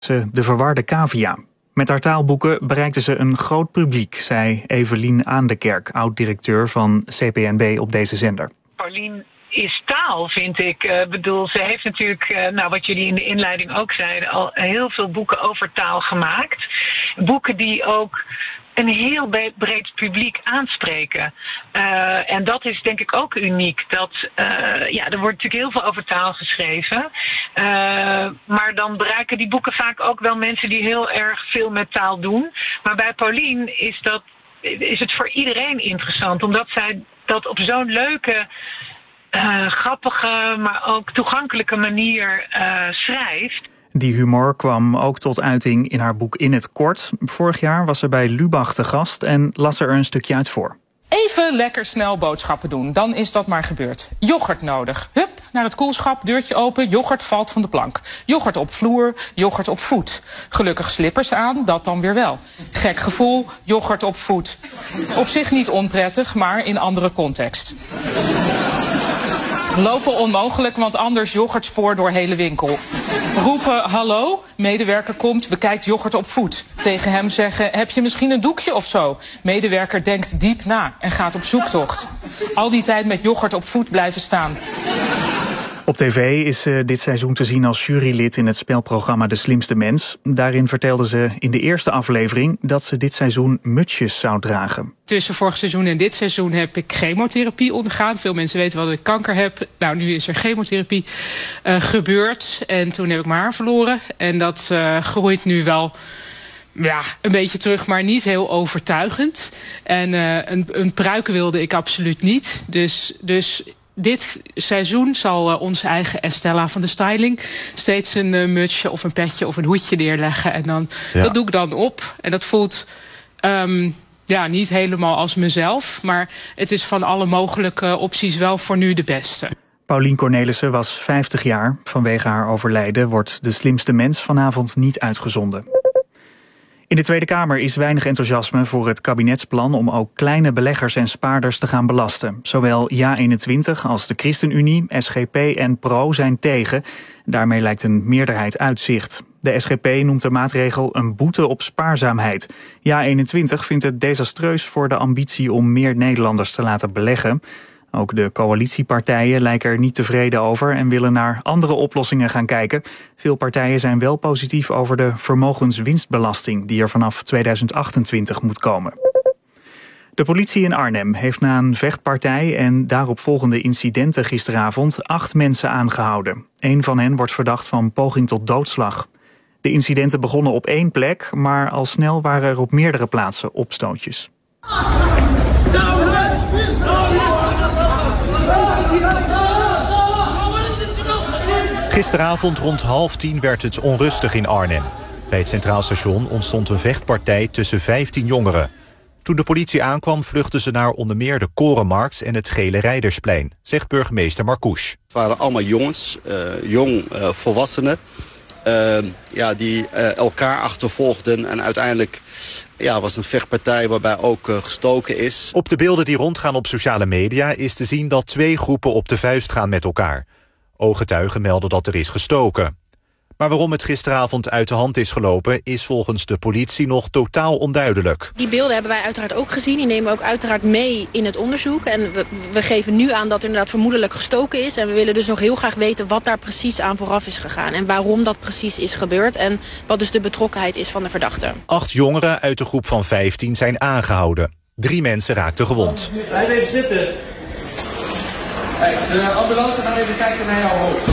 De verwarde cavia. Met haar taalboeken bereikte ze een groot publiek, zei Evelien Aandekerk, oud-directeur van CPNB op deze zender. Paulien is taal, vind ik. Ze heeft natuurlijk, wat jullie in de inleiding ook zeiden, al heel veel boeken over taal gemaakt. Boeken die ook een heel breed publiek aanspreken. En dat is denk ik ook uniek. Er wordt natuurlijk heel veel over taal geschreven. Maar dan bereiken die boeken vaak ook wel mensen die heel erg veel met taal doen. Maar bij Paulien is het voor iedereen interessant. Omdat zij dat op zo'n leuke, grappige, maar ook toegankelijke manier schrijft. Die humor kwam ook tot uiting in haar boek In het Kort. Vorig jaar was ze bij Lubach te gast en las er een stukje uit voor. Even lekker snel boodschappen doen, dan is dat maar gebeurd. Yoghurt nodig. Hup, naar het koelschap, deurtje open, yoghurt valt van de plank. Yoghurt op vloer, yoghurt op voet. Gelukkig slippers aan, dat dan weer wel. Gek gevoel, yoghurt op voet. Op zich niet onprettig, maar in andere context. Lopen onmogelijk, want anders yoghurtspoor door hele winkel. Roepen hallo, medewerker komt, bekijkt yoghurt op voet. Tegen hem zeggen, heb je misschien een doekje of zo? Medewerker denkt diep na en gaat op zoektocht. Al die tijd met yoghurt op voet blijven staan. Op tv is ze dit seizoen te zien als jurylid in het spelprogramma De Slimste Mens. Daarin vertelde ze in de eerste aflevering dat ze dit seizoen mutsjes zou dragen. Tussen vorig seizoen en dit seizoen heb ik chemotherapie ondergaan. Veel mensen weten wel dat ik kanker heb. Nou, nu is er chemotherapie gebeurd. En toen heb ik mijn haar verloren. En dat groeit nu wel een beetje terug, maar niet heel overtuigend. En een pruik wilde ik absoluut niet. Dus dit seizoen zal onze eigen Estella van de styling steeds een mutsje of een petje of een hoedje neerleggen. En dan, dat doe ik dan op. En dat voelt niet helemaal als mezelf. Maar het is van alle mogelijke opties wel voor nu de beste. Paulien Cornelissen was 50 jaar. Vanwege haar overlijden wordt De Slimste Mens vanavond niet uitgezonden. In de Tweede Kamer is weinig enthousiasme voor het kabinetsplan om ook kleine beleggers en spaarders te gaan belasten. Zowel JA21 als de ChristenUnie, SGP en PRO zijn tegen. Daarmee lijkt een meerderheid uit zicht. De SGP noemt de maatregel een boete op spaarzaamheid. JA21 vindt het desastreus voor de ambitie om meer Nederlanders te laten beleggen. Ook de coalitiepartijen lijken er niet tevreden over en willen naar andere oplossingen gaan kijken. Veel partijen zijn wel positief over de vermogenswinstbelasting die er vanaf 2028 moet komen. De politie in Arnhem heeft na een vechtpartij en daaropvolgende incidenten gisteravond 8 mensen aangehouden. 1 van hen wordt verdacht van poging tot doodslag. De incidenten begonnen op 1 plek, maar al snel waren er op meerdere plaatsen opstootjes. Gisteravond rond 9:30 werd het onrustig in Arnhem. Bij het Centraal Station ontstond een vechtpartij tussen 15 jongeren. Toen de politie aankwam vluchtten ze naar onder meer de Korenmarkt en het Gele Rijdersplein, zegt burgemeester Marcouch. Het waren allemaal jongens, jong volwassenen, die elkaar achtervolgden. En uiteindelijk was een vechtpartij waarbij ook gestoken is. Op de beelden die rondgaan op sociale media is te zien dat 2 groepen op de vuist gaan met elkaar. Ooggetuigen melden dat er is gestoken. Maar waarom het gisteravond uit de hand is gelopen is volgens de politie nog totaal onduidelijk. Die beelden hebben wij uiteraard ook gezien. Die nemen we ook uiteraard mee in het onderzoek. En we geven nu aan dat er inderdaad vermoedelijk gestoken is. En we willen dus nog heel graag weten wat daar precies aan vooraf is gegaan. En waarom dat precies is gebeurd. En wat dus de betrokkenheid is van de verdachte. 8 jongeren uit de groep van 15 zijn aangehouden. 3 mensen raakten gewond. Blijf even zitten. De ambulance gaat even kijken naar jouw hoofd.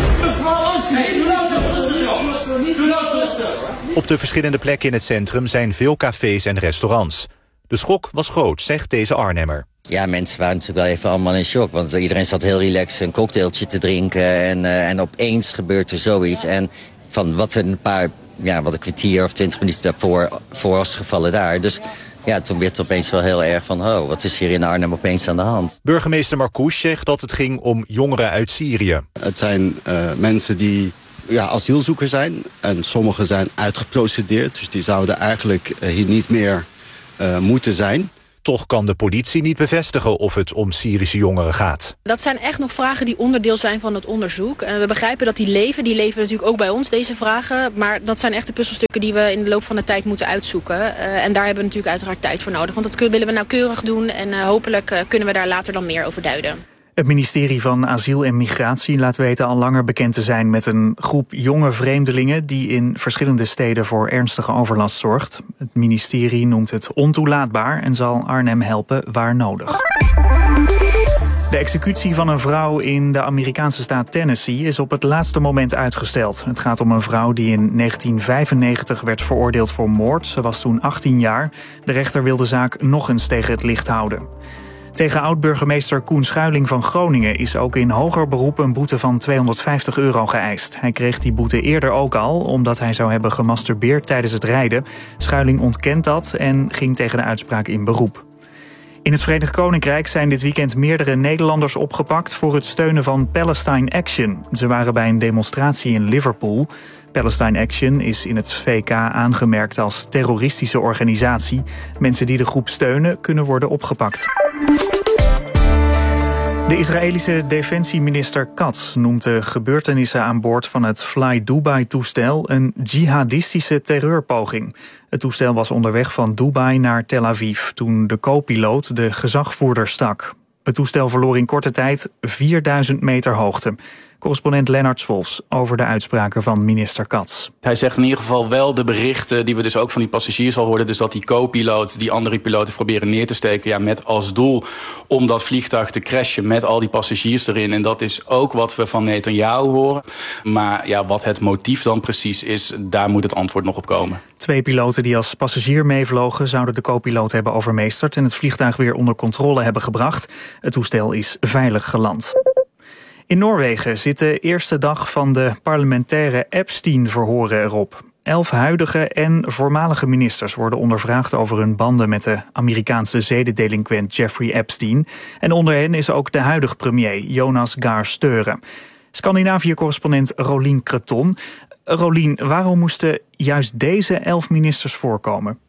Op de verschillende plekken in het centrum zijn veel cafés en restaurants. De schok was groot, zegt deze Arnhemmer. Ja, mensen waren natuurlijk wel even allemaal in shock. Want iedereen zat heel relaxed een cocktailtje te drinken. En opeens gebeurt er zoiets. En van wat een kwartier of 20 minuten daarvoor was gevallen daar. Dus ja, toen werd het opeens wel heel erg van, wat is hier in Arnhem opeens aan de hand? Burgemeester Marcouch zegt dat het ging om jongeren uit Syrië. Het zijn mensen die asielzoeker zijn. En sommigen zijn uitgeprocedeerd. Dus die zouden eigenlijk hier niet meer moeten zijn. Toch kan de politie niet bevestigen of het om Syrische jongeren gaat. Dat zijn echt nog vragen die onderdeel zijn van het onderzoek. We begrijpen dat die leven natuurlijk ook bij ons, deze vragen. Maar dat zijn echt de puzzelstukken die we in de loop van de tijd moeten uitzoeken. En daar hebben we natuurlijk uiteraard tijd voor nodig. Want dat willen we nauwkeurig doen en hopelijk kunnen we daar later dan meer over duiden. Het ministerie van Asiel en Migratie laat weten al langer bekend te zijn met een groep jonge vreemdelingen die in verschillende steden voor ernstige overlast zorgt. Het ministerie noemt het ontoelaatbaar en zal Arnhem helpen waar nodig. De executie van een vrouw in de Amerikaanse staat Tennessee is op het laatste moment uitgesteld. Het gaat om een vrouw die in 1995 werd veroordeeld voor moord. Ze was toen 18 jaar. De rechter wil de zaak nog eens tegen het licht houden. Tegen oud-burgemeester Koen Schuiling van Groningen is ook in hoger beroep een boete van €250 geëist. Hij kreeg die boete eerder ook al, omdat hij zou hebben gemasturbeerd tijdens het rijden. Schuiling ontkent dat en ging tegen de uitspraak in beroep. In het Verenigd Koninkrijk zijn dit weekend meerdere Nederlanders opgepakt voor het steunen van Palestine Action. Ze waren bij een demonstratie in Liverpool. Palestine Action is in het VK aangemerkt als terroristische organisatie. Mensen die de groep steunen kunnen worden opgepakt. De Israëlische defensieminister Katz noemt de gebeurtenissen aan boord van het Fly Dubai-toestel een jihadistische terreurpoging. Het toestel was onderweg van Dubai naar Tel Aviv toen de co-piloot de gezagvoerder stak. Het toestel verloor in korte tijd 4000 meter hoogte. Correspondent Lennart Swolfs over de uitspraken van minister Katz. Hij zegt in ieder geval wel de berichten die we dus ook van die passagiers al hoorden. Dus dat die co-piloot die andere piloten proberen neer te steken. Met als doel om dat vliegtuig te crashen met al die passagiers erin. En dat is ook wat we van Netanyahu horen. Maar wat het motief dan precies is, daar moet het antwoord nog op komen. 2 piloten die als passagier meevlogen zouden de co-piloot hebben overmeesterd en het vliegtuig weer onder controle hebben gebracht. Het toestel is veilig geland. In Noorwegen zit de eerste dag van de parlementaire Epstein-verhoren erop. 11 huidige en voormalige ministers worden ondervraagd over hun banden met de Amerikaanse zedendelinquent Jeffrey Epstein. En onder hen is ook de huidige premier Jonas Gahr Støre. Scandinavië-correspondent Rolien Creton. Rolien, waarom moesten juist deze 11 ministers voorkomen?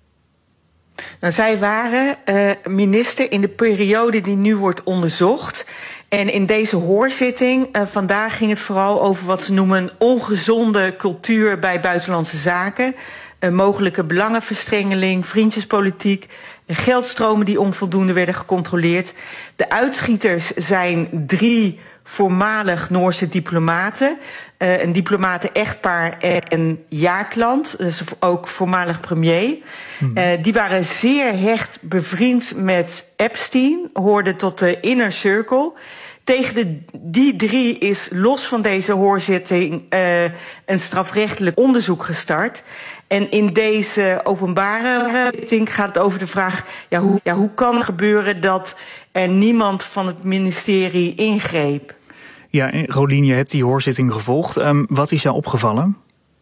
Nou, zij waren minister in de periode die nu wordt onderzocht. En in deze hoorzitting vandaag ging het vooral over wat ze noemen een ongezonde cultuur bij buitenlandse zaken. Mogelijke belangenverstrengeling, vriendjespolitiek, geldstromen die onvoldoende werden gecontroleerd. De uitschieters zijn 3 voormalig Noorse diplomaten. Een diplomaten-echtpaar en een jaarklant, dus ook voormalig premier. Die waren zeer hecht bevriend met Epstein, hoorden tot de inner circle. Tegen die 3 is los van deze hoorzitting een strafrechtelijk onderzoek gestart. En in deze openbare zitting gaat het over de vraag, hoe kan het gebeuren dat er niemand van het ministerie ingreep? Ja, Rolien, je hebt die hoorzitting gevolgd. Wat is jou opgevallen?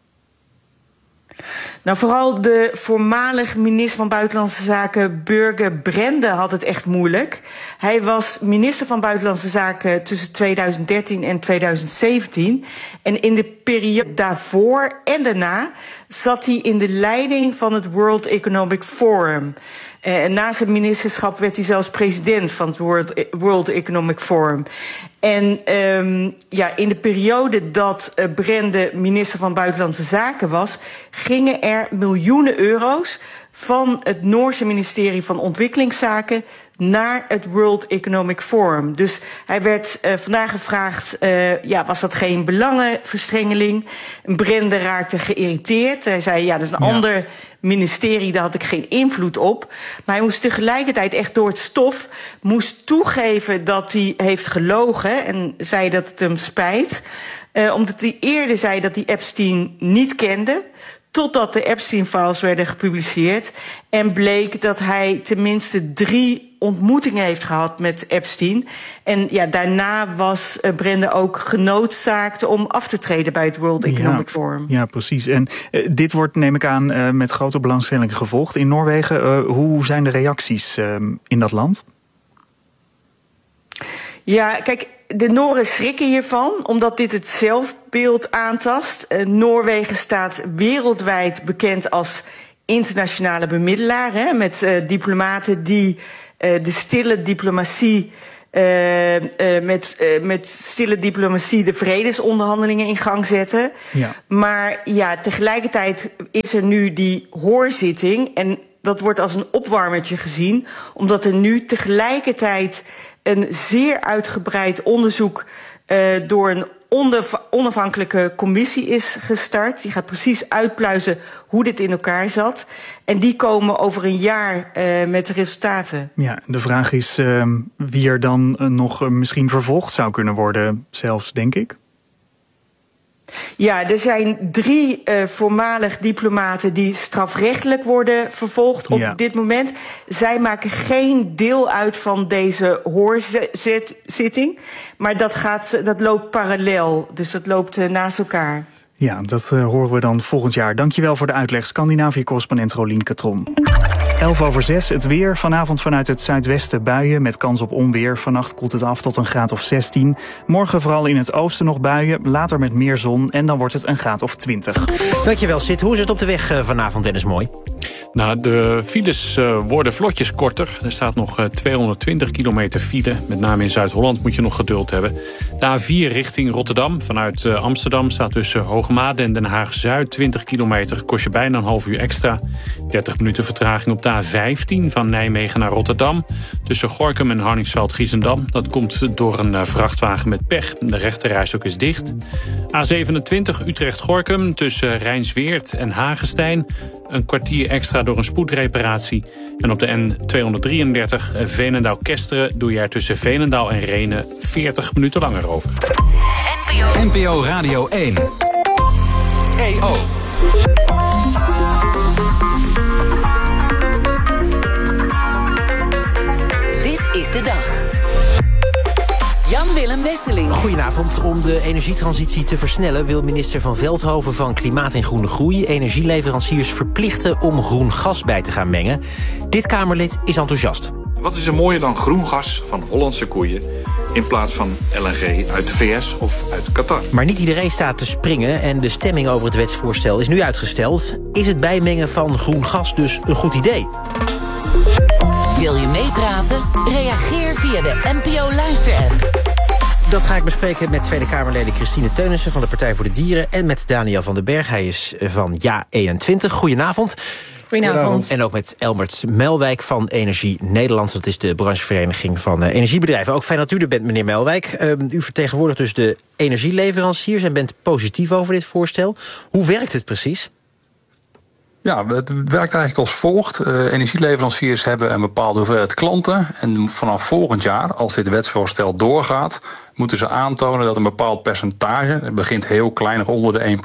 Nou, vooral de voormalig minister van Buitenlandse Zaken, Børge Brende, had het echt moeilijk. Hij was minister van Buitenlandse Zaken tussen 2013 en 2017. En in de periode daarvoor en daarna zat hij in de leiding van het World Economic Forum. Na zijn ministerschap werd hij zelfs president van het World Economic Forum. En in de periode dat Brende minister van Buitenlandse Zaken was, gingen er miljoenen euro's van het Noorse ministerie van Ontwikkelingszaken naar het World Economic Forum. Dus hij werd vandaag gevraagd, was dat geen belangenverstrengeling? Brende raakte geïrriteerd. Hij zei, dat is een ander ministerie, daar had ik geen invloed op. Maar hij moest tegelijkertijd echt door het stof, moest toegeven dat hij heeft gelogen en zei dat het hem spijt. Omdat hij eerder zei dat hij Epstein niet kende, totdat de Epstein-files werden gepubliceerd en bleek dat hij tenminste 3 ontmoetingen heeft gehad met Epstein. En daarna was Brende ook genoodzaakt om af te treden bij het World Economic Forum. Ja, precies. En dit wordt, neem ik aan, met grote belangstelling gevolgd in Noorwegen. Hoe zijn de reacties in dat land? Ja, kijk, de Nooren schrikken hiervan, omdat dit het zelfbeeld aantast. Noorwegen staat wereldwijd bekend als internationale bemiddelaar, hè, met diplomaten die de stille diplomatie, met stille diplomatie de vredesonderhandelingen in gang zetten. Ja. Maar ja, tegelijkertijd is er nu die hoorzitting en dat wordt als een opwarmertje gezien, omdat er nu tegelijkertijd een zeer uitgebreid onderzoek door een onafhankelijke commissie is gestart. Die gaat precies uitpluizen hoe dit in elkaar zat. En die komen over een jaar met de resultaten. Ja, de vraag is wie er dan nog misschien vervolgd zou kunnen worden, zelfs, denk ik. Ja, er zijn 3 voormalig diplomaten die strafrechtelijk worden vervolgd op dit moment. Zij maken geen deel uit van deze hoorzitting. Maar dat loopt parallel, dus dat loopt naast elkaar. Ja, dat horen we dan volgend jaar. Dankjewel voor de uitleg, Scandinavië-correspondent Rolien Catron. 5:11, het weer. Vanavond vanuit het zuidwesten buien met kans op onweer. Vannacht koelt het af tot een graad of 16. Morgen vooral in het oosten nog buien, later met meer zon en dan wordt het een graad of 20. Dankjewel, Sid. Hoe is het op de weg vanavond, Dennis Mooi? Nou, de files worden vlotjes korter. Er staat nog 220 kilometer file. Met name in Zuid-Holland moet je nog geduld hebben. De A4 richting Rotterdam vanuit Amsterdam staat tussen Hoogmade en Den Haag-Zuid 20 kilometer. Kost je bijna een half uur extra. 30 minuten vertraging op de A15 van Nijmegen naar Rotterdam. Tussen Gorinchem en Harningsveld-Giessendam. Dat komt door een vrachtwagen met pech. De rechterrijstrook is dicht. A27 Utrecht-Gorinchem tussen Rijnsweert en Hagestein. Een kwartier extra door een spoedreparatie. En op de N233 Veenendaal-Kesteren doe je er tussen Veenendaal en Rhenen 40 minuten langer over. NPO Radio 1. EO. Dit is de dag. Jan-Willem Wesseling. Goedenavond. Om de energietransitie te versnellen wil minister Van Veldhoven van Klimaat en Groene Groei energieleveranciers verplichten om groen gas bij te gaan mengen. Dit Kamerlid is enthousiast. Wat is er mooier dan groen gas van Hollandse koeien in plaats van LNG uit de VS of uit Qatar? Maar niet iedereen staat te springen en de stemming over het wetsvoorstel is nu uitgesteld. Is het bijmengen van groen gas dus een goed idee? Wil je meepraten? Reageer via de NPO Luister-app. Dat ga ik bespreken met Tweede Kamerleden Christine Teunissen van de Partij voor de Dieren en met Daniel van den Berg. Hij is van Ja21. Goedenavond. Goedenavond. En ook met Elbert Melwijk van Energie Nederland. Dat is de branchevereniging van energiebedrijven. Ook fijn dat u er bent, meneer Melwijk. U vertegenwoordigt dus de energieleveranciers en bent positief over dit voorstel. Hoe werkt het precies? Ja, het werkt eigenlijk als volgt. Energieleveranciers hebben een bepaalde hoeveelheid klanten. En vanaf volgend jaar, als dit wetsvoorstel doorgaat, moeten ze aantonen dat een bepaald percentage, het begint heel klein, onder de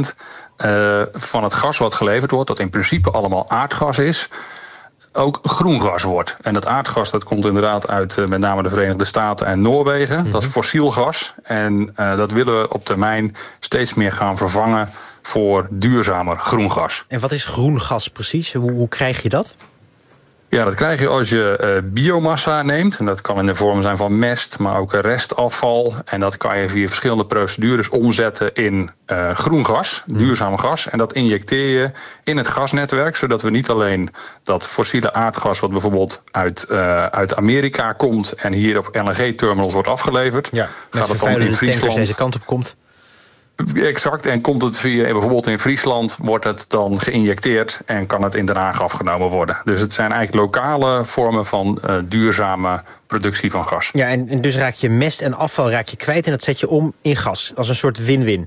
1%, van het gas wat geleverd wordt, dat in principe allemaal aardgas is, ook groen gas wordt. En dat aardgas dat komt inderdaad uit met name de Verenigde Staten en Noorwegen. Mm-hmm. Dat is fossiel gas. En dat willen we op termijn steeds meer gaan vervangen voor duurzamer groen gas. En wat is groen gas precies? Hoe krijg je dat? Ja, dat krijg je als je biomassa neemt. En dat kan in de vorm zijn van mest, maar ook restafval. En dat kan je via verschillende procedures omzetten in groen gas, duurzaam gas. En dat injecteer je in het gasnetwerk, zodat we niet alleen dat fossiele aardgas, wat bijvoorbeeld uit Amerika komt en hier op LNG-terminals wordt afgeleverd, gaat het dan in Friesland deze kant op komt. Exact, en komt het via bijvoorbeeld in Friesland, wordt het dan geïnjecteerd en kan het in Den Haag afgenomen worden. Dus het zijn eigenlijk lokale vormen van duurzame productie van gas. Ja, en dus raak je mest en afval kwijt en dat zet je om in gas, als een soort win-win.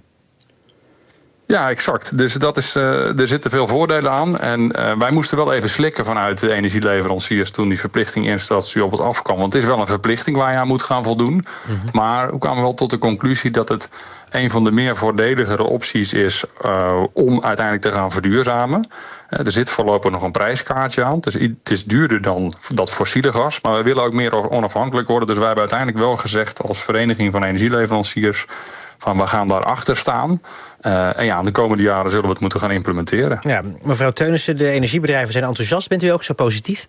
Ja, exact. Dus dat is, er zitten veel voordelen aan. En wij moesten wel even slikken vanuit de energieleveranciers toen die verplichting installatie op het afkwam. Want het is wel een verplichting waar je aan moet gaan voldoen. Mm-hmm. Maar we kwamen wel tot de conclusie dat het een van de meer voordeligere opties is om uiteindelijk te gaan verduurzamen. Er zit voorlopig nog een prijskaartje aan. Dus het is duurder dan dat fossiele gas. Maar we willen ook meer onafhankelijk worden. Dus wij hebben uiteindelijk wel gezegd als vereniging van energieleveranciers van we gaan daarachter staan. En ja, in de komende jaren zullen we het moeten gaan implementeren. Ja, mevrouw Teunissen, de energiebedrijven zijn enthousiast. Bent u ook zo positief?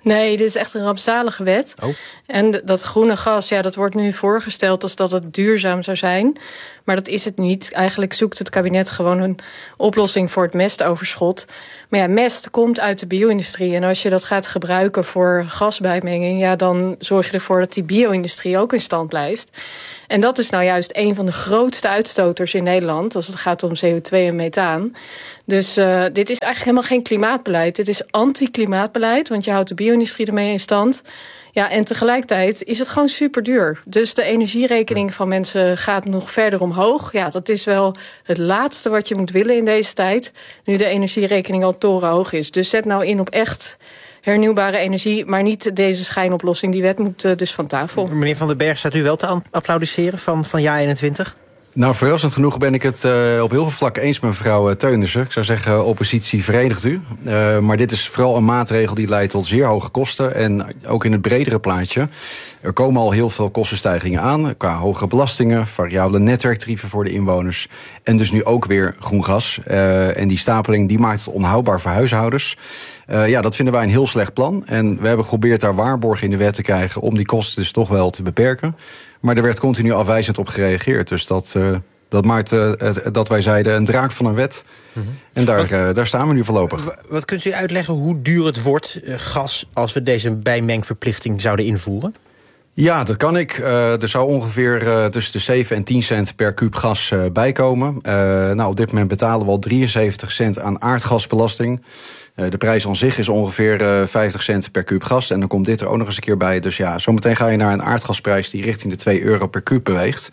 Nee, dit is echt een rampzalige wet. Oh. En dat groene gas, dat wordt nu voorgesteld als dat het duurzaam zou zijn. Maar dat is het niet. Eigenlijk zoekt het kabinet gewoon een oplossing voor het mestoverschot. Maar ja, mest komt uit de bio-industrie. En als je dat gaat gebruiken voor gasbijmenging, dan zorg je ervoor dat die bio-industrie ook in stand blijft. En dat is nou juist een van de grootste uitstoters in Nederland als het gaat om CO2 en methaan. Dus dit is eigenlijk helemaal geen klimaatbeleid. Dit is anti-klimaatbeleid, want je houdt de bio-industrie ermee in stand. Ja, en tegelijkertijd is het gewoon super duur. Dus de energierekening van mensen gaat nog verder omhoog. Ja, dat is wel het laatste wat je moet willen in deze tijd, nu de energierekening al torenhoog is. Dus zet nou in op echt hernieuwbare energie, maar niet deze schijnoplossing. Die wet moet dus van tafel. Meneer Van den Berg, staat u wel te applaudisseren van JA21? Nou, verrassend genoeg ben ik het op heel veel vlakken eens met mevrouw Teunissen. Ik zou zeggen, oppositie verenigt u. Maar dit is vooral een maatregel die leidt tot zeer hoge kosten. En ook in het bredere plaatje. Er komen al heel veel kostenstijgingen aan. Qua hogere belastingen, variabele netwerktarieven voor de inwoners. En dus nu ook weer groen gas. En die stapeling die maakt het onhoudbaar voor huishoudens. Dat vinden wij een heel slecht plan. En we hebben geprobeerd daar waarborgen in de wet te krijgen om die kosten dus toch wel te beperken. Maar er werd continu afwijzend op gereageerd. Dus dat maakt dat wij zeiden een draak van een wet. En daar staan we nu voorlopig. Wat kunt u uitleggen hoe duur het wordt, gas, als we deze bijmengverplichting zouden invoeren? Ja, dat kan ik. Er zou ongeveer tussen de 7 en 10 cent per kuub gas bijkomen. Op dit moment betalen we al 73 cent aan aardgasbelasting. De prijs aan zich is ongeveer 50 cent per kuub gas. En dan komt dit er ook nog eens een keer bij. Dus zometeen ga je naar een aardgasprijs die richting de 2 euro per kuub beweegt.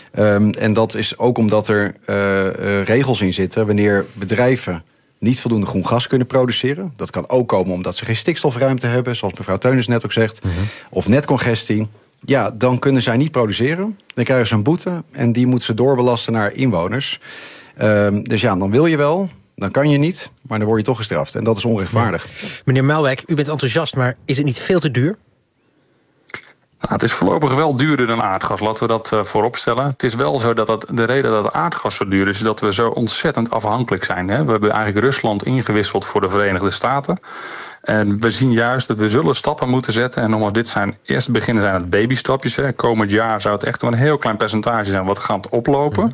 En dat is ook omdat er regels in zitten wanneer bedrijven niet voldoende groen gas kunnen produceren. Dat kan ook komen omdat ze geen stikstofruimte hebben, zoals mevrouw Teunissen net ook zegt. Of netcongestie. Ja, dan kunnen zij niet produceren. Dan krijgen ze een boete en die moeten ze doorbelasten naar inwoners. Dus dan wil je wel, dan kan je niet, maar dan word je toch gestraft. En dat is onrechtvaardig. Ja. Meneer Melwijk, u bent enthousiast, maar is het niet veel te duur? Nou, het is voorlopig wel duurder dan aardgas, laten we dat vooropstellen. Het is wel zo dat de reden dat aardgas zo duur is dat we zo ontzettend afhankelijk zijn. Hè? We hebben eigenlijk Rusland ingewisseld voor de Verenigde Staten. En we zien juist dat we zullen stappen moeten zetten. En nogmaals, dit zijn eerst beginnen zijn het babystapjes. Hè. Komend jaar zou het echt wel een heel klein percentage zijn wat gaat oplopen.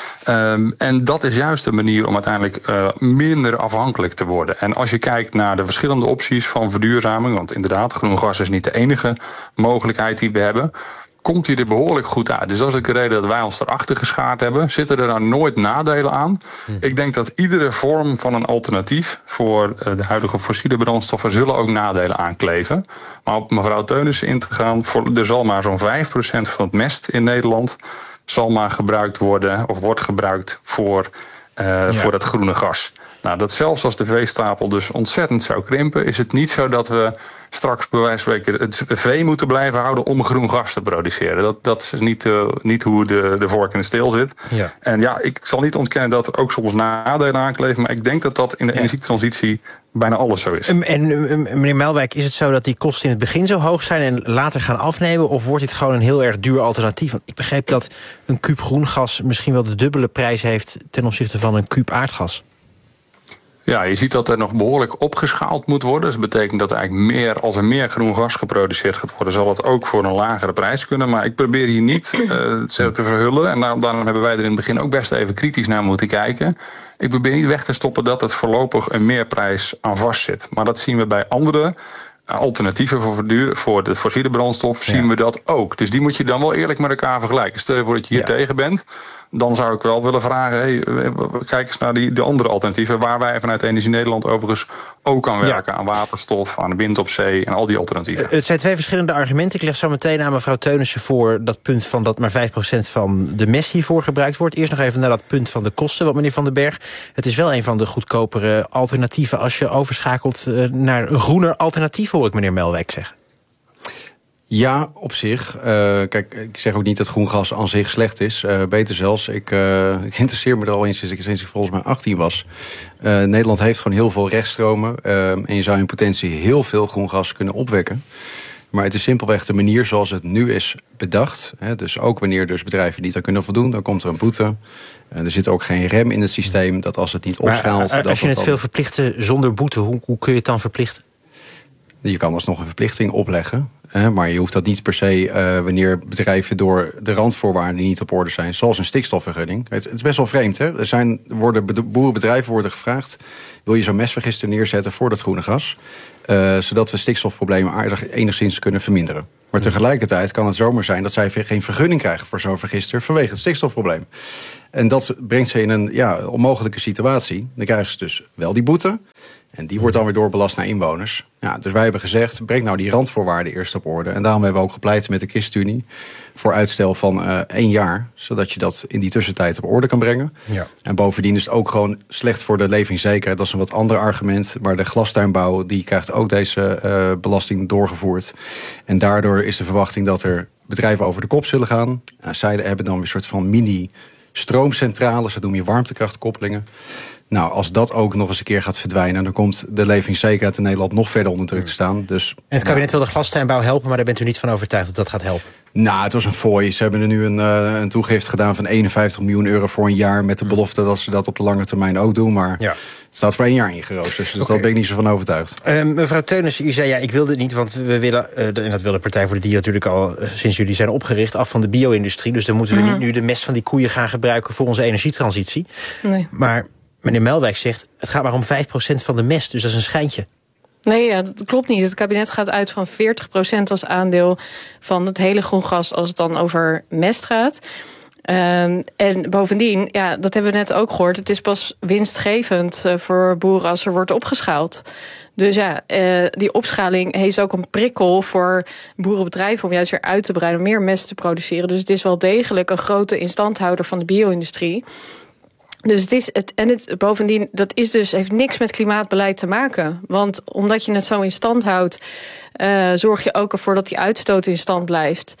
En dat is juist de manier om uiteindelijk minder afhankelijk te worden. En als je kijkt naar de verschillende opties van verduurzaming, want inderdaad, groen gas is niet de enige mogelijkheid die we hebben, komt hij er behoorlijk goed uit. Dus dat is ook de reden dat wij ons erachter geschaard hebben. Zitten er dan nooit nadelen aan? Ik denk dat iedere vorm van een alternatief voor de huidige fossiele brandstoffen zullen ook nadelen aankleven. Maar op mevrouw Teunissen in te gaan, er zal maar zo'n 5% van het mest in Nederland zal maar gebruikt worden of wordt gebruikt voor dat groene gas. Nou, dat zelfs als de veestapel dus ontzettend zou krimpen, is het niet zo dat we straks bij wijze van spreken het vee moeten blijven houden om groen gas te produceren. Dat is niet hoe de vork in de steel zit. Ja. En ik zal niet ontkennen dat er ook soms nadelen aankleven, maar ik denk dat dat in de energietransitie bijna alles zo is. En meneer Melwijk, is het zo dat die kosten in het begin zo hoog zijn en later gaan afnemen, of wordt dit gewoon een heel erg duur alternatief? Want ik begreep dat een kuub groen gas misschien wel de dubbele prijs heeft ten opzichte van een kuub aardgas. Ja, je ziet dat er nog behoorlijk opgeschaald moet worden. Dus dat betekent dat eigenlijk als er meer groen gas geproduceerd gaat worden, zal het ook voor een lagere prijs kunnen. Maar ik probeer hier niet te verhullen. En daarom hebben wij er in het begin ook best even kritisch naar moeten kijken. Ik probeer niet weg te stoppen dat het voorlopig een meerprijs aan vast zit. Maar dat zien we bij andere alternatieven voor de fossiele brandstof, zien we dat ook. Dus die moet je dan wel eerlijk met elkaar vergelijken. Stel je voor dat je hier tegen bent, dan zou ik wel willen vragen, kijk eens naar die andere alternatieven, waar wij vanuit Energie Nederland overigens ook aan werken. Aan waterstof, aan wind op zee en al die alternatieven. Het zijn twee verschillende argumenten. Ik leg zo meteen aan mevrouw Teunissen voor dat punt van dat maar 5% van de mest hiervoor gebruikt wordt. Eerst nog even naar dat punt van de kosten, wat meneer Van den Berg. Het is wel een van de goedkopere alternatieven als je overschakelt naar een groener alternatief, hoor ik meneer Melwijk zeggen. Ja, op zich. Kijk, ik zeg ook niet dat groen gas aan zich slecht is. Beter zelfs. Ik interesseer me er al sinds ik volgens mij 18 was. Nederland heeft gewoon heel veel rechtstromen. En je zou in potentie heel veel groen gas kunnen opwekken. Maar het is simpelweg de manier zoals het nu is bedacht. Dus ook wanneer dus bedrijven niet aan kunnen voldoen, dan komt er een boete. Er zit ook geen rem in het systeem dat als het niet opschaalt. Maar als je het veel verplichten zonder boete, hoe kun je het dan verplichten? Je kan alsnog een verplichting opleggen. Maar je hoeft dat niet per se wanneer bedrijven door de randvoorwaarden die niet op orde zijn, zoals een stikstofvergunning. Het is best wel vreemd. Hè? Boerenbedrijven worden gevraagd, wil je zo'n mestregister neerzetten voor dat groene gas? Zodat we stikstofproblemen enigszins kunnen verminderen. Maar tegelijkertijd kan het zomaar zijn dat zij geen vergunning krijgen voor zo'n register vanwege het stikstofprobleem. En dat brengt ze in een onmogelijke situatie. Dan krijgen ze dus wel die boete. En die wordt dan weer doorbelast naar inwoners. Ja, dus wij hebben gezegd, breng nou die randvoorwaarden eerst op orde. En daarom hebben we ook gepleit met de ChristenUnie voor uitstel van 1 jaar. Zodat je dat in die tussentijd op orde kan brengen. Ja. En bovendien is het ook gewoon slecht voor de levingszekerheid. Dat is een wat ander argument. Maar de glastuinbouw die krijgt ook deze belasting doorgevoerd. En daardoor is de verwachting dat er bedrijven over de kop zullen gaan. Zij hebben dan weer een soort van mini-stroomcentrales. Dat noem je warmtekrachtkoppelingen. Nou, als dat ook nog eens een keer gaat verdwijnen, dan komt de levingszekerheid in Nederland nog verder onder druk te staan. Dus, en het kabinet wil de glastuinbouw helpen, maar daar bent u niet van overtuigd dat dat gaat helpen? Nou, het was een fooi. Ze hebben er nu een toegift gedaan van 51 miljoen euro voor een jaar, met de belofte dat ze dat op de lange termijn ook doen. Maar het staat voor 1 jaar ingeroosterd, dus daar ben ik niet zo van overtuigd. Mevrouw Teunissen, u zei ik wilde het niet, want we willen, en dat wil de Partij voor de Dieren natuurlijk al sinds jullie zijn opgericht, af van de bio-industrie. Dus dan moeten we niet nu de mest van die koeien gaan gebruiken voor onze energietransitie. Nee. Maar meneer Melwijk zegt, het gaat maar om 5% van de mest, dus dat is een schijntje. Nee, dat klopt niet. Het kabinet gaat uit van 40% als aandeel van het hele groen gas als het dan over mest gaat. En bovendien, dat hebben we net ook gehoord, het is pas winstgevend voor boeren als er wordt opgeschaald. Dus die opschaling heeft ook een prikkel voor boerenbedrijven om juist weer uit te breiden, om meer mest te produceren. Dus het is wel degelijk een grote instandhouder van de bio-industrie. Dus bovendien, dat is dus, heeft niks met klimaatbeleid te maken. Want omdat je het zo in stand houdt, zorg je ook ervoor dat die uitstoot in stand blijft.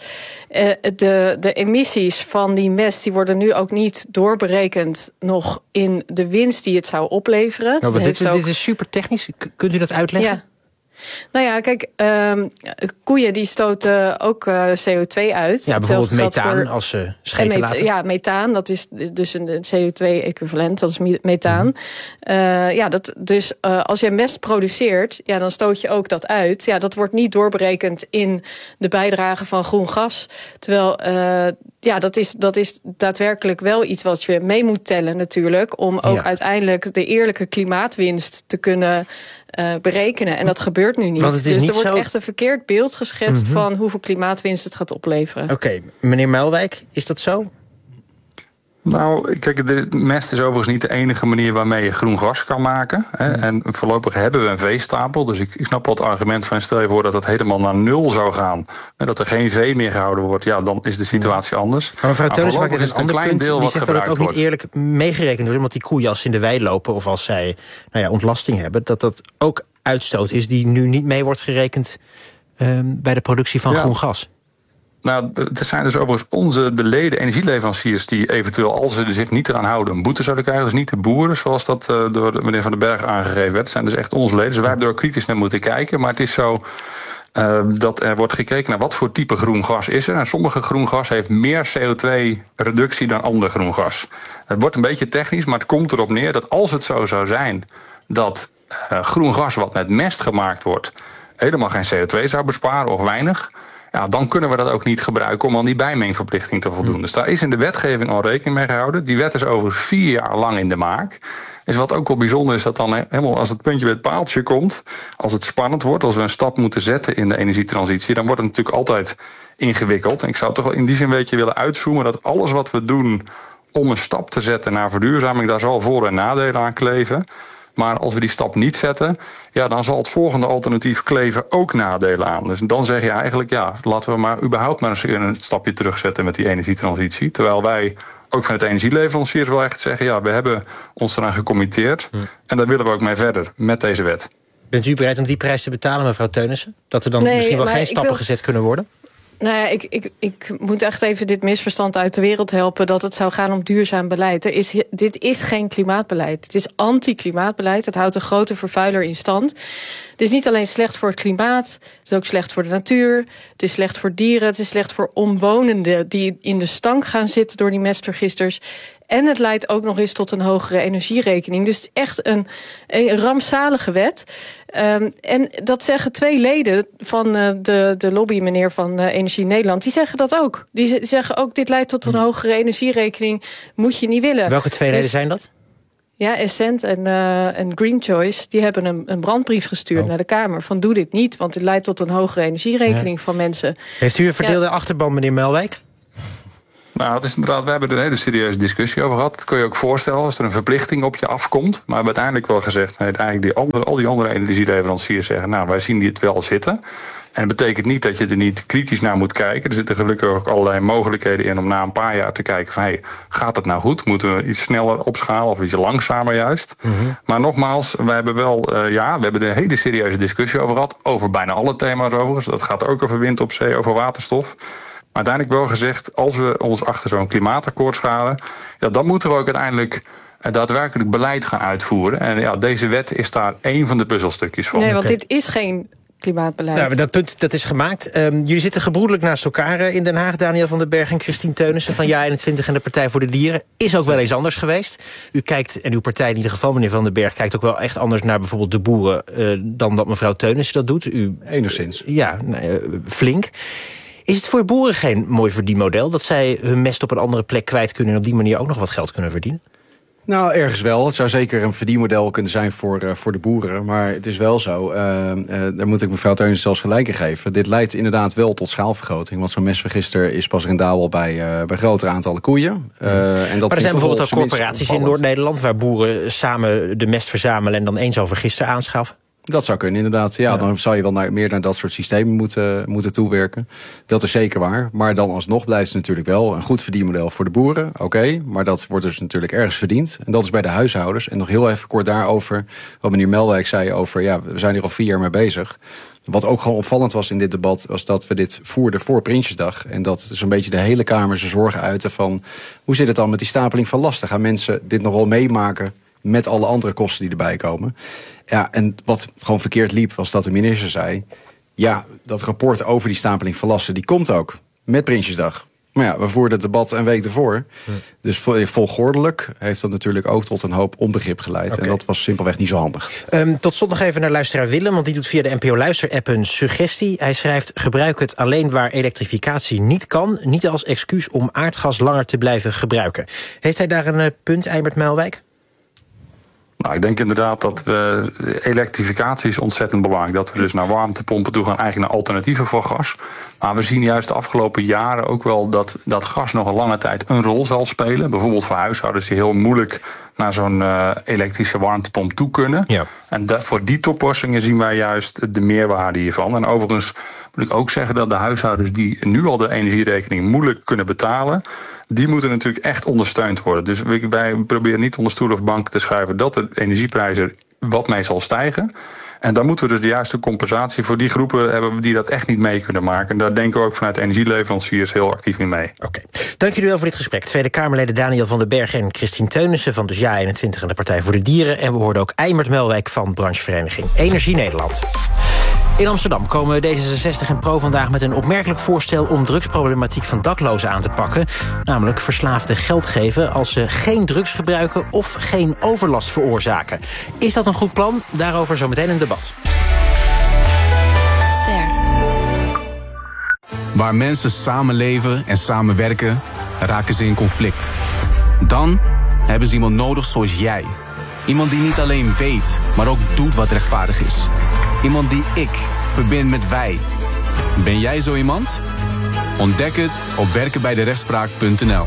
De emissies van die mest die worden nu ook niet doorberekend nog in de winst die het zou opleveren. Dit is super technisch. Kunt u dat uitleggen? Ja. Nou ja, kijk, koeien die stoten ook CO2 uit. Ja, bijvoorbeeld methaan als ze scheten laten. Ja, methaan, dat is dus een CO2-equivalent, dat is methaan. Dus als je mest produceert, dan stoot je ook dat uit. Ja, dat wordt niet doorberekend in de bijdrage van groen gas. Terwijl, dat is daadwerkelijk wel iets wat je mee moet tellen natuurlijk, om ook uiteindelijk de eerlijke klimaatwinst te kunnen berekenen. En dat gebeurt nu niet. Dus er wordt echt een verkeerd beeld geschetst van hoeveel klimaatwinst het gaat opleveren. Oké, meneer Melwijk, is dat zo? Nou, kijk, de mest is overigens niet de enige manier waarmee je groen gas kan maken. Hè. En voorlopig hebben we een veestapel. Dus ik snap wel het argument van, stel je voor dat het helemaal naar 0 zou gaan. En dat er geen vee meer gehouden wordt. Ja, dan is de situatie anders. Maar mevrouw Teunissen maakt het een ander punt. Die zegt dat het ook niet eerlijk meegerekend wordt. Want die koeien, als ze in de wei lopen of als zij ontlasting hebben, dat ook uitstoot is die nu niet mee wordt gerekend bij de productie van groen gas. Nou, het zijn dus overigens de leden, energieleveranciers, die eventueel, als ze zich niet eraan houden, een boete zouden krijgen. Dus niet de boeren, zoals dat door meneer Van den Berg aangegeven werd. Het zijn dus echt onze leden. Dus wij hebben er ook kritisch naar moeten kijken. Maar het is zo dat er wordt gekeken naar wat voor type groen gas is er. En sommige groen gas heeft meer CO2-reductie dan ander groen gas. Het wordt een beetje technisch, maar het komt erop neer dat als het zo zou zijn dat groen gas wat met mest gemaakt wordt helemaal geen CO2 zou besparen of weinig, dan kunnen we dat ook niet gebruiken om aan die bijmengverplichting te voldoen. Dus daar is in de wetgeving al rekening mee gehouden. Die wet is overigens 4 jaar lang in de maak. Dus wat ook wel bijzonder is, dat dan helemaal als het puntje bij het paaltje komt, als het spannend wordt, als we een stap moeten zetten in de energietransitie, dan wordt het natuurlijk altijd ingewikkeld. En ik zou toch wel in die zin een beetje willen uitzoomen dat alles wat we doen om een stap te zetten naar verduurzaming, daar zal voor- en nadelen aan kleven. Maar als we die stap niet zetten, dan zal het volgende alternatief kleven ook nadelen aan. Dus dan zeg je eigenlijk, laten we maar überhaupt maar eens een stapje terugzetten met die energietransitie. Terwijl wij ook van het energieleveranciers wel echt zeggen, we hebben ons eraan gecommitteerd. En daar willen we ook mee verder met deze wet. Bent u bereid om die prijs te betalen, mevrouw Teunissen? Dat er dan misschien wel geen stappen gezet kunnen worden? Nou ja, ik moet echt even dit misverstand uit de wereld helpen, dat het zou gaan om duurzaam beleid. Dit is geen klimaatbeleid. Het is anti-klimaatbeleid. Het houdt een grote vervuiler in stand. Het is niet alleen slecht voor het klimaat, het is ook slecht voor de natuur. Het is slecht voor dieren, het is slecht voor omwonenden die in de stank gaan zitten door die mestregisters. En het leidt ook nog eens tot een hogere energierekening. Dus echt een rampzalige wet. En dat zeggen 2 leden van de lobby, meneer van Energie Nederland. Die zeggen dat ook. Die zeggen ook, dit leidt tot een hogere energierekening. Moet je niet willen. Welke 2 leden zijn dat? Ja, Essent en Green Choice, die hebben een brandbrief gestuurd naar de Kamer. Van doe dit niet, want het leidt tot een hogere energierekening van mensen. Heeft u een verdeelde achterban, meneer Melwijk? Nou, het is inderdaad, we hebben er een hele serieuze discussie over gehad. Dat kun je ook voorstellen als er een verplichting op je afkomt. Maar we hebben uiteindelijk wel gezegd, eigenlijk al die andere energieleveranciers zeggen, nou, wij zien dit wel zitten. En dat betekent niet dat je er niet kritisch naar moet kijken. Er zitten gelukkig ook allerlei mogelijkheden in om na een paar jaar te kijken van, gaat het nou goed? Moeten we iets sneller opschalen of iets langzamer juist? Mm-hmm. Maar nogmaals, we hebben wel, we hebben er een hele serieuze discussie over gehad. Over bijna alle thema's overigens. Dat gaat ook over wind op zee, over waterstof. Maar uiteindelijk wel gezegd, als we ons achter zo'n klimaatakkoord scharen, dan moeten we ook uiteindelijk daadwerkelijk beleid gaan uitvoeren. En deze wet is daar één van de puzzelstukjes van. Nee, want dit is geen klimaatbeleid. Nou, dat punt dat is gemaakt. Jullie zitten gebroedelijk naast elkaar in Den Haag. Daniel van den Berg en Christine Teunissen van JA21 en de Partij voor de Dieren. Is ook wel eens anders geweest. U kijkt, en uw partij in ieder geval, meneer van den Berg, kijkt ook wel echt anders naar bijvoorbeeld de boeren dan dat mevrouw Teunissen dat doet. Enigszins. Ja, flink. Is het voor boeren geen mooi verdienmodel dat zij hun mest op een andere plek kwijt kunnen en op die manier ook nog wat geld kunnen verdienen? Nou, ergens wel. Het zou zeker een verdienmodel kunnen zijn voor de boeren. Maar het is wel zo, daar moet ik mevrouw Teunissen zelfs gelijk in geven. Dit leidt inderdaad wel tot schaalvergroting. Want zo'n mestvergister is pas rendabel bij grotere aantallen koeien. En dat maar er zijn bijvoorbeeld ook corporaties in Noord-Nederland waar boeren samen de mest verzamelen en dan één zo'n vergister aanschaffen. Dat zou kunnen, inderdaad. Ja, dan zou je wel meer naar dat soort systemen moeten toewerken. Dat is zeker waar. Maar dan alsnog blijft het natuurlijk wel een goed verdienmodel voor de boeren. Oké, maar dat wordt dus natuurlijk ergens verdiend. En dat is bij de huishoudens. En nog heel even kort daarover, wat meneer Melwijk zei over, we zijn hier al 4 jaar mee bezig. Wat ook gewoon opvallend was in dit debat, was dat we dit voerden voor Prinsjesdag. En dat zo'n beetje de hele Kamer zijn zorgen uiten van, hoe zit het dan met die stapeling van lasten? Gaan mensen dit nog wel meemaken met alle andere kosten die erbij komen? Ja, en wat gewoon verkeerd liep, was dat de minister zei, ja, dat rapport over die stapeling van lasten, die komt ook met Prinsjesdag. Maar ja, we voerden het debat een week ervoor. Dus volgordelijk heeft dat natuurlijk ook tot een hoop onbegrip geleid. Okay. En dat was simpelweg niet zo handig. Tot slot nog even naar luisteraar Willem, want die doet via de NPO Luister-app een suggestie. Hij schrijft, gebruik het alleen waar elektrificatie niet kan, niet als excuus om aardgas langer te blijven gebruiken. Heeft hij daar een punt, Eimert Melwijk? Nou, ik denk inderdaad dat elektrificatie is ontzettend belangrijk. Dat we dus naar warmtepompen toe gaan, eigenlijk naar alternatieven voor gas. Maar we zien juist de afgelopen jaren ook wel dat gas nog een lange tijd een rol zal spelen. Bijvoorbeeld voor huishoudens die heel moeilijk naar zo'n elektrische warmtepomp toe kunnen. Ja. En voor die toepassingen zien wij juist de meerwaarde hiervan. En overigens moet ik ook zeggen dat de huishoudens die nu al de energierekening moeilijk kunnen betalen, die moeten natuurlijk echt ondersteund worden. Dus wij proberen niet onder stoel of bank te schuiven dat de energieprijzen wat mee zal stijgen. En dan moeten we dus de juiste compensatie voor die groepen hebben die dat echt niet mee kunnen maken. En daar denken we ook vanuit energieleveranciers heel actief in mee. Oké. Dank jullie wel voor dit gesprek. Tweede Kamerleden Daniel van den Berg en Christine Teunissen van dus JA21 en de Partij voor de Dieren. En we hoorden ook Eimert Melwijk van branchevereniging Energie Nederland. In Amsterdam komen D66 en Pro vandaag met een opmerkelijk voorstel om drugsproblematiek van daklozen aan te pakken. Namelijk verslaafden geld geven als ze geen drugs gebruiken of geen overlast veroorzaken. Is dat een goed plan? Daarover zometeen een debat. Ster. Waar mensen samenleven en samenwerken, raken ze in conflict. Dan hebben ze iemand nodig zoals jij. Iemand die niet alleen weet, maar ook doet wat rechtvaardig is. Iemand die ik verbind met wij. Ben jij zo iemand? Ontdek het op werkenbijderechtspraak.nl.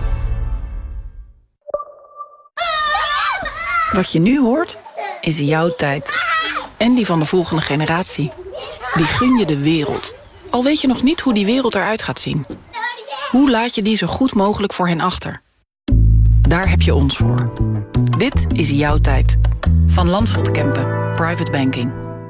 Wat je nu hoort, is jouw tijd. En die van de volgende generatie. Die gun je de wereld. Al weet je nog niet hoe die wereld eruit gaat zien. Hoe laat je die zo goed mogelijk voor hen achter? Daar heb je ons voor. Dit is jouw tijd. Van Landschot Kempen, Private Banking.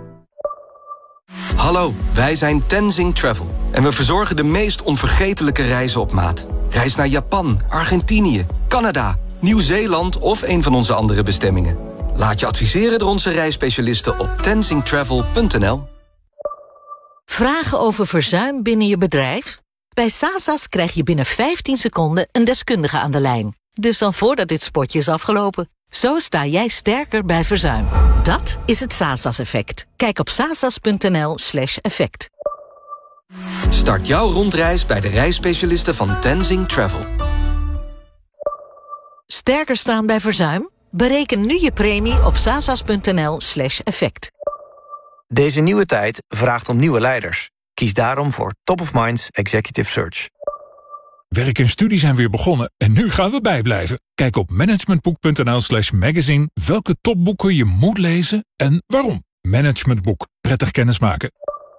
Hallo, wij zijn Tenzing Travel. En we verzorgen de meest onvergetelijke reizen op maat. Reis naar Japan, Argentinië, Canada, Nieuw-Zeeland of een van onze andere bestemmingen. Laat je adviseren door onze reisspecialisten op tenzingtravel.nl. Vragen over verzuim binnen je bedrijf? Bij Sasas krijg je binnen 15 seconden een deskundige aan de lijn. Dus dan voordat dit spotje is afgelopen. Zo sta jij sterker bij verzuim. Dat is het Sasas-effect. Kijk op sasas.nl/effect. Start jouw rondreis bij de reisspecialisten van Tenzing Travel. Sterker staan bij verzuim? Bereken nu je premie op sasas.nl/effect. Deze nieuwe tijd vraagt om nieuwe leiders. Kies daarom voor Top of Minds Executive Search. Werk en studie zijn weer begonnen en nu gaan we bijblijven. Kijk op managementboek.nl/magazine welke topboeken je moet lezen en waarom. Managementboek. Prettig kennismaken.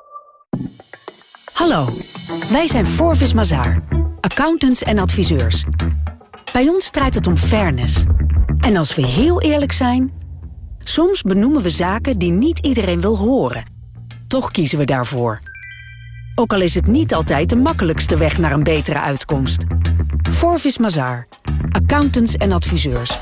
Hallo, wij zijn Forvis Mazars, accountants en adviseurs. Bij ons draait het om fairness. En als we heel eerlijk zijn, soms benoemen we zaken die niet iedereen wil horen. Toch kiezen we daarvoor. Ook al is het niet altijd de makkelijkste weg naar een betere uitkomst. Forvis Mazars, accountants en adviseurs.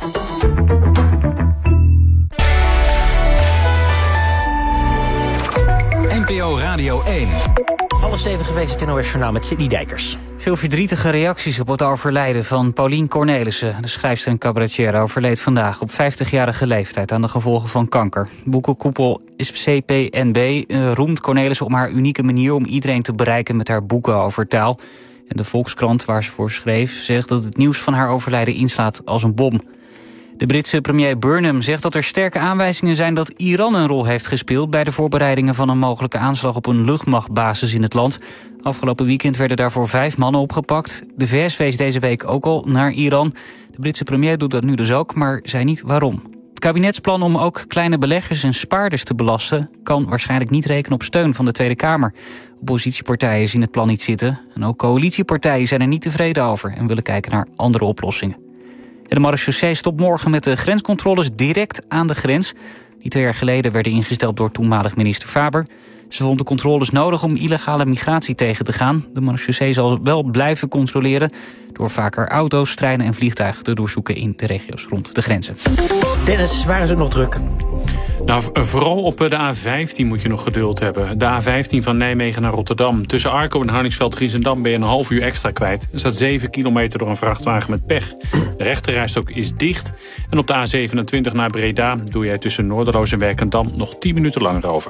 NPO Radio 1. 7:30 geweest, het NOS Journaal met Sidney Dijkers. Veel verdrietige reacties op het overlijden van Paulien Cornelissen. De schrijfster en cabaretier overleed vandaag op 50-jarige leeftijd aan de gevolgen van kanker. Boekenkoepel CPNB roemt Cornelissen om haar unieke manier om iedereen te bereiken met haar boeken over taal. En de Volkskrant, waar ze voor schreef, zegt dat het nieuws van haar overlijden inslaat als een bom. De Britse premier Burnham zegt dat er sterke aanwijzingen zijn dat Iran een rol heeft gespeeld bij de voorbereidingen van een mogelijke aanslag op een luchtmachtbasis in het land. Afgelopen weekend werden daarvoor 5 mannen opgepakt. De VS wees deze week ook al naar Iran. De Britse premier doet dat nu dus ook, maar zei niet waarom. Het kabinetsplan om ook kleine beleggers en spaarders te belasten kan waarschijnlijk niet rekenen op steun van de Tweede Kamer. Oppositiepartijen zien het plan niet zitten en ook coalitiepartijen zijn er niet tevreden over en willen kijken naar andere oplossingen. De marechaussee stopt morgen met de grenscontroles direct aan de grens. Die 2 jaar geleden werden ingesteld door toenmalig minister Faber. Ze vond de controles nodig om illegale migratie tegen te gaan. De marechaussee zal wel blijven controleren door vaker auto's, treinen en vliegtuigen te doorzoeken in de regio's rond de grenzen. Dennis, waar is het nog druk? Nou, vooral op de A15 moet je nog geduld hebben. De A15 van Nijmegen naar Rotterdam. Tussen Arco en Harningsveld-Giessendam ben je een half uur extra kwijt. Er staat 7 kilometer door een vrachtwagen met pech. De rechterrijstok is dicht. En op de A27 naar Breda doe jij tussen Noorderloos en Werkendam nog 10 minuten langer over.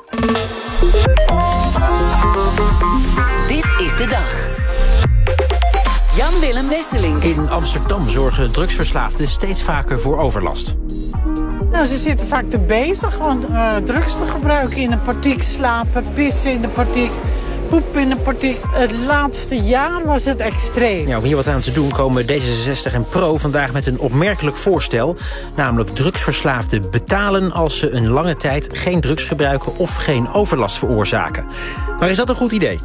Dit is de dag. Jan-Willem Wesseling. In Amsterdam zorgen drugsverslaafden steeds vaker voor overlast. Nou, ze zitten vaak te bezig, gewoon drugs te gebruiken in een portiek, slapen, pissen in de portiek, poepen in de portiek. Het laatste jaar was het extreem. Ja, om hier wat aan te doen komen D66 en PRO vandaag met een opmerkelijk voorstel. Namelijk drugsverslaafden betalen als ze een lange tijd geen drugs gebruiken of geen overlast veroorzaken. Maar is dat een goed idee?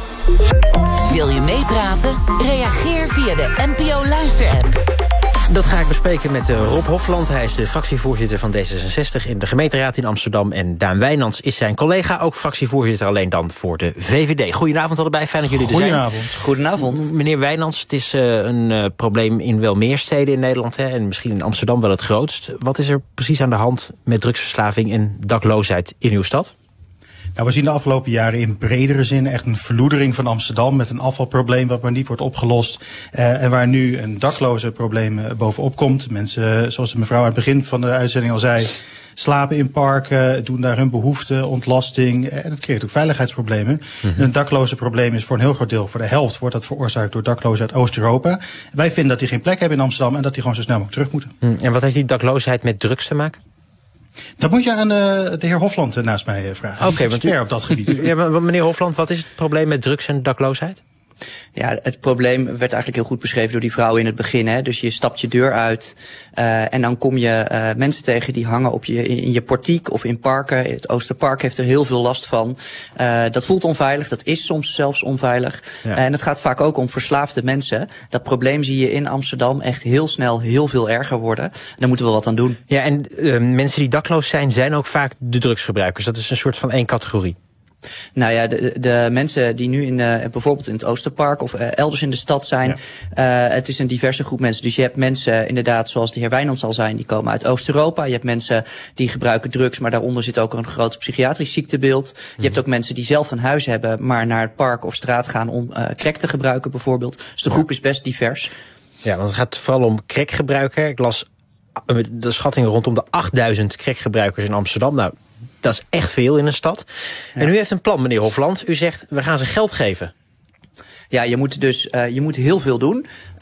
Wil je meepraten? Reageer via de NPO Luister-app. Dat ga ik bespreken met Rob Hofland. Hij is de fractievoorzitter van D66 in de gemeenteraad in Amsterdam. En Daan Wijnands is zijn collega, ook fractievoorzitter, alleen dan voor de VVD. Goedenavond allebei, fijn dat jullie er zijn. Goedenavond. Meneer Wijnands, het is een probleem in wel meer steden in Nederland, hè, en misschien in Amsterdam wel het grootst. Wat is er precies aan de hand met drugsverslaving en dakloosheid in uw stad? Nou, we zien de afgelopen jaren in bredere zin echt een verloedering van Amsterdam met een afvalprobleem wat maar niet wordt opgelost. En waar nu een dakloze probleem bovenop komt. Mensen, zoals de mevrouw aan het begin van de uitzending al zei, slapen in parken, doen daar hun behoeften, ontlasting. En dat creëert ook veiligheidsproblemen. En een dakloze probleem is voor een heel groot deel, voor de helft, wordt dat veroorzaakt door daklozen uit Oost-Europa. Wij vinden dat die geen plek hebben in Amsterdam en dat die gewoon zo snel mogelijk terug moeten. En wat heeft die dakloosheid met drugs te maken? Dat moet je aan de heer Hofland naast mij vragen. Oké, want expert op dat gebied. Ja, maar meneer Hofland, wat is het probleem met drugs en dakloosheid? Ja, het probleem werd eigenlijk heel goed beschreven door die vrouw in het begin. Hè. Dus je stapt je deur uit en dan kom je mensen tegen die hangen op in je portiek of in parken. Het Oosterpark heeft er heel veel last van. Dat voelt onveilig, dat is soms zelfs onveilig. Ja. En het gaat vaak ook om verslaafde mensen. Dat probleem zie je in Amsterdam echt heel snel heel veel erger worden. Daar moeten we wat aan doen. Ja, en mensen die dakloos zijn ook vaak de drugsgebruikers. Dat is een soort van één categorie. Nou ja, de mensen die nu bijvoorbeeld in het Oosterpark of elders in de stad zijn, het is een diverse groep mensen. Dus je hebt mensen inderdaad, zoals de heer Wijnands al zijn, die komen uit Oost-Europa. Je hebt mensen die gebruiken drugs, maar daaronder zit ook een groot psychiatrisch ziektebeeld. Je hebt ook mensen die zelf een huis hebben, maar naar het park of straat gaan om crack te gebruiken bijvoorbeeld. Dus de groep is best divers. Ja, want het gaat vooral om crackgebruik. Ik las de schattingen rondom de 8000 crackgebruikers in Amsterdam. Nou, dat is echt veel in een stad. Ja. En u heeft een plan, meneer Hofland. U zegt, we gaan ze geld geven. Ja, je moet heel veel doen.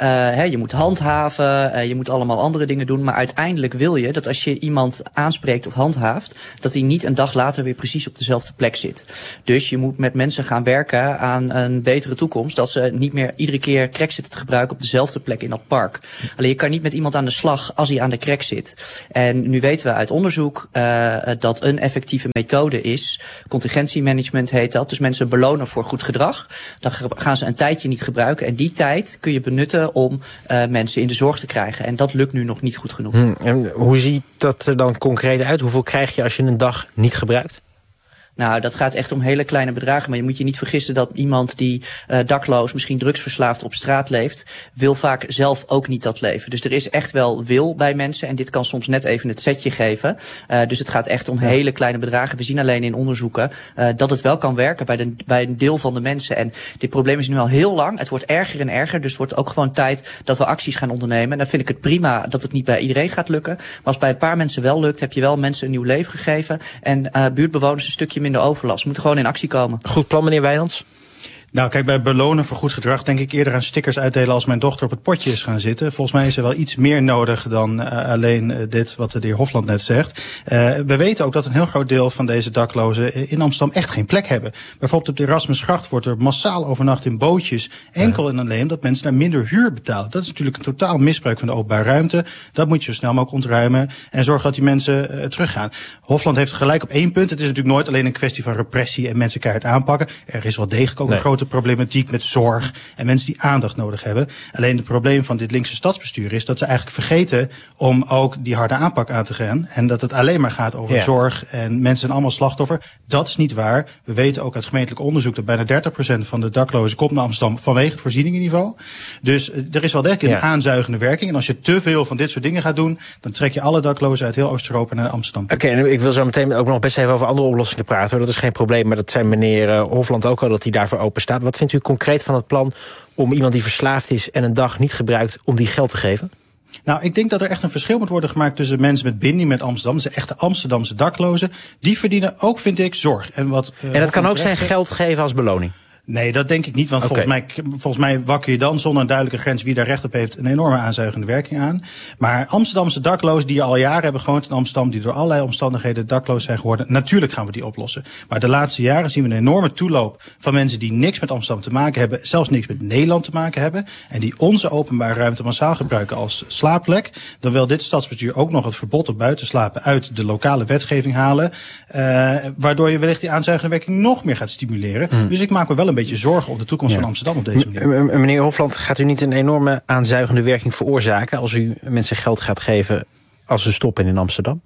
Je moet handhaven, je moet allemaal andere dingen doen. Maar uiteindelijk wil je dat als je iemand aanspreekt of handhaaft, dat hij niet een dag later weer precies op dezelfde plek zit. Dus je moet met mensen gaan werken aan een betere toekomst. Dat ze niet meer iedere keer crack zitten te gebruiken op dezelfde plek in dat park. Alleen je kan niet met iemand aan de slag als hij aan de crack zit. En nu weten we uit onderzoek dat een effectieve methode is. Contingentie-management heet dat. Dus mensen belonen voor goed gedrag. Dan gaan ze een tijdje niet gebruiken. En die tijd kun je benutten om mensen in de zorg te krijgen. En dat lukt nu nog niet goed genoeg. En hoe ziet dat er dan concreet uit? Hoeveel krijg je als je een dag niet gebruikt? Nou, dat gaat echt om hele kleine bedragen. Maar je moet je niet vergissen dat iemand die dakloos, misschien drugsverslaafd op straat leeft, wil vaak zelf ook niet dat leven. Dus er is echt wel wil bij mensen. En dit kan soms net even het setje geven. Dus het gaat echt om hele kleine bedragen. We zien alleen in onderzoeken dat het wel kan werken bij een deel van de mensen. En dit probleem is nu al heel lang. Het wordt erger en erger. Dus het wordt ook gewoon tijd dat we acties gaan ondernemen. En dan vind ik het prima dat het niet bij iedereen gaat lukken. Maar als het bij een paar mensen wel lukt, heb je wel mensen een nieuw leven gegeven. En buurtbewoners een stukje minder overlast. We moeten gewoon in actie komen. Goed plan, meneer Wijnands. Nou, kijk, bij belonen voor goed gedrag denk ik eerder aan stickers uitdelen als mijn dochter op het potje is gaan zitten. Volgens mij is er wel iets meer nodig dan alleen dit wat de heer Hofland net zegt. We weten ook dat een heel groot deel van deze daklozen in Amsterdam echt geen plek hebben. Bijvoorbeeld op de Erasmusgracht wordt er massaal overnacht in bootjes. Enkel en alleen dat mensen daar minder huur betalen. Dat is natuurlijk een totaal misbruik van de openbare ruimte. Dat moet je zo snel mogelijk ontruimen en zorgen dat die mensen teruggaan. Hofland heeft gelijk op één punt. Het is natuurlijk nooit alleen een kwestie van repressie en mensen keihard aanpakken. Er is wel degelijk ook een grote problematiek met zorg en mensen die aandacht nodig hebben. Alleen het probleem van dit linkse stadsbestuur is dat ze eigenlijk vergeten om ook die harde aanpak aan te gaan. En dat het alleen maar gaat over zorg en mensen zijn allemaal slachtoffer. Dat is niet waar. We weten ook uit gemeentelijk onderzoek dat bijna 30% van de daklozen komt naar Amsterdam vanwege het voorzieningenniveau. Dus er is wel degelijk een aanzuigende werking. En als je te veel van dit soort dingen gaat doen, dan trek je alle daklozen uit heel Oost-Europa naar Amsterdam. Oké, en ik wil zo meteen ook nog best even over andere oplossingen praten. Hoor. Dat is geen probleem, maar dat zei meneer Hofland ook al, dat hij daarvoor open staat. Wat vindt u concreet van het plan om iemand die verslaafd is en een dag niet gebruikt, om die geld te geven? Nou, ik denk dat er echt een verschil moet worden gemaakt tussen mensen met binding met Amsterdam. Ze echte Amsterdamse daklozen. Die verdienen ook, vind ik, zorg. En dat kan ook zijn geld geven als beloning? Nee, dat denk ik niet, want volgens mij wakker je dan zonder een duidelijke grens wie daar recht op heeft een enorme aanzuigende werking aan. Maar Amsterdamse daklozen die al jaren hebben gewoond in Amsterdam, die door allerlei omstandigheden dakloos zijn geworden, natuurlijk gaan we die oplossen. Maar de laatste jaren zien we een enorme toeloop van mensen die niks met Amsterdam te maken hebben, zelfs niks met Nederland te maken hebben, en die onze openbare ruimte massaal gebruiken als slaapplek. Dan wil dit stadsbestuur ook nog het verbod op buitenslapen uit de lokale wetgeving halen, waardoor je wellicht die aanzuigende werking nog meer gaat stimuleren. Dus ik maak me wel een beetje zorgen om de toekomst van Amsterdam op deze manier. Meneer Hofland, gaat u niet een enorme aanzuigende werking veroorzaken als u mensen geld gaat geven als ze stoppen in Amsterdam?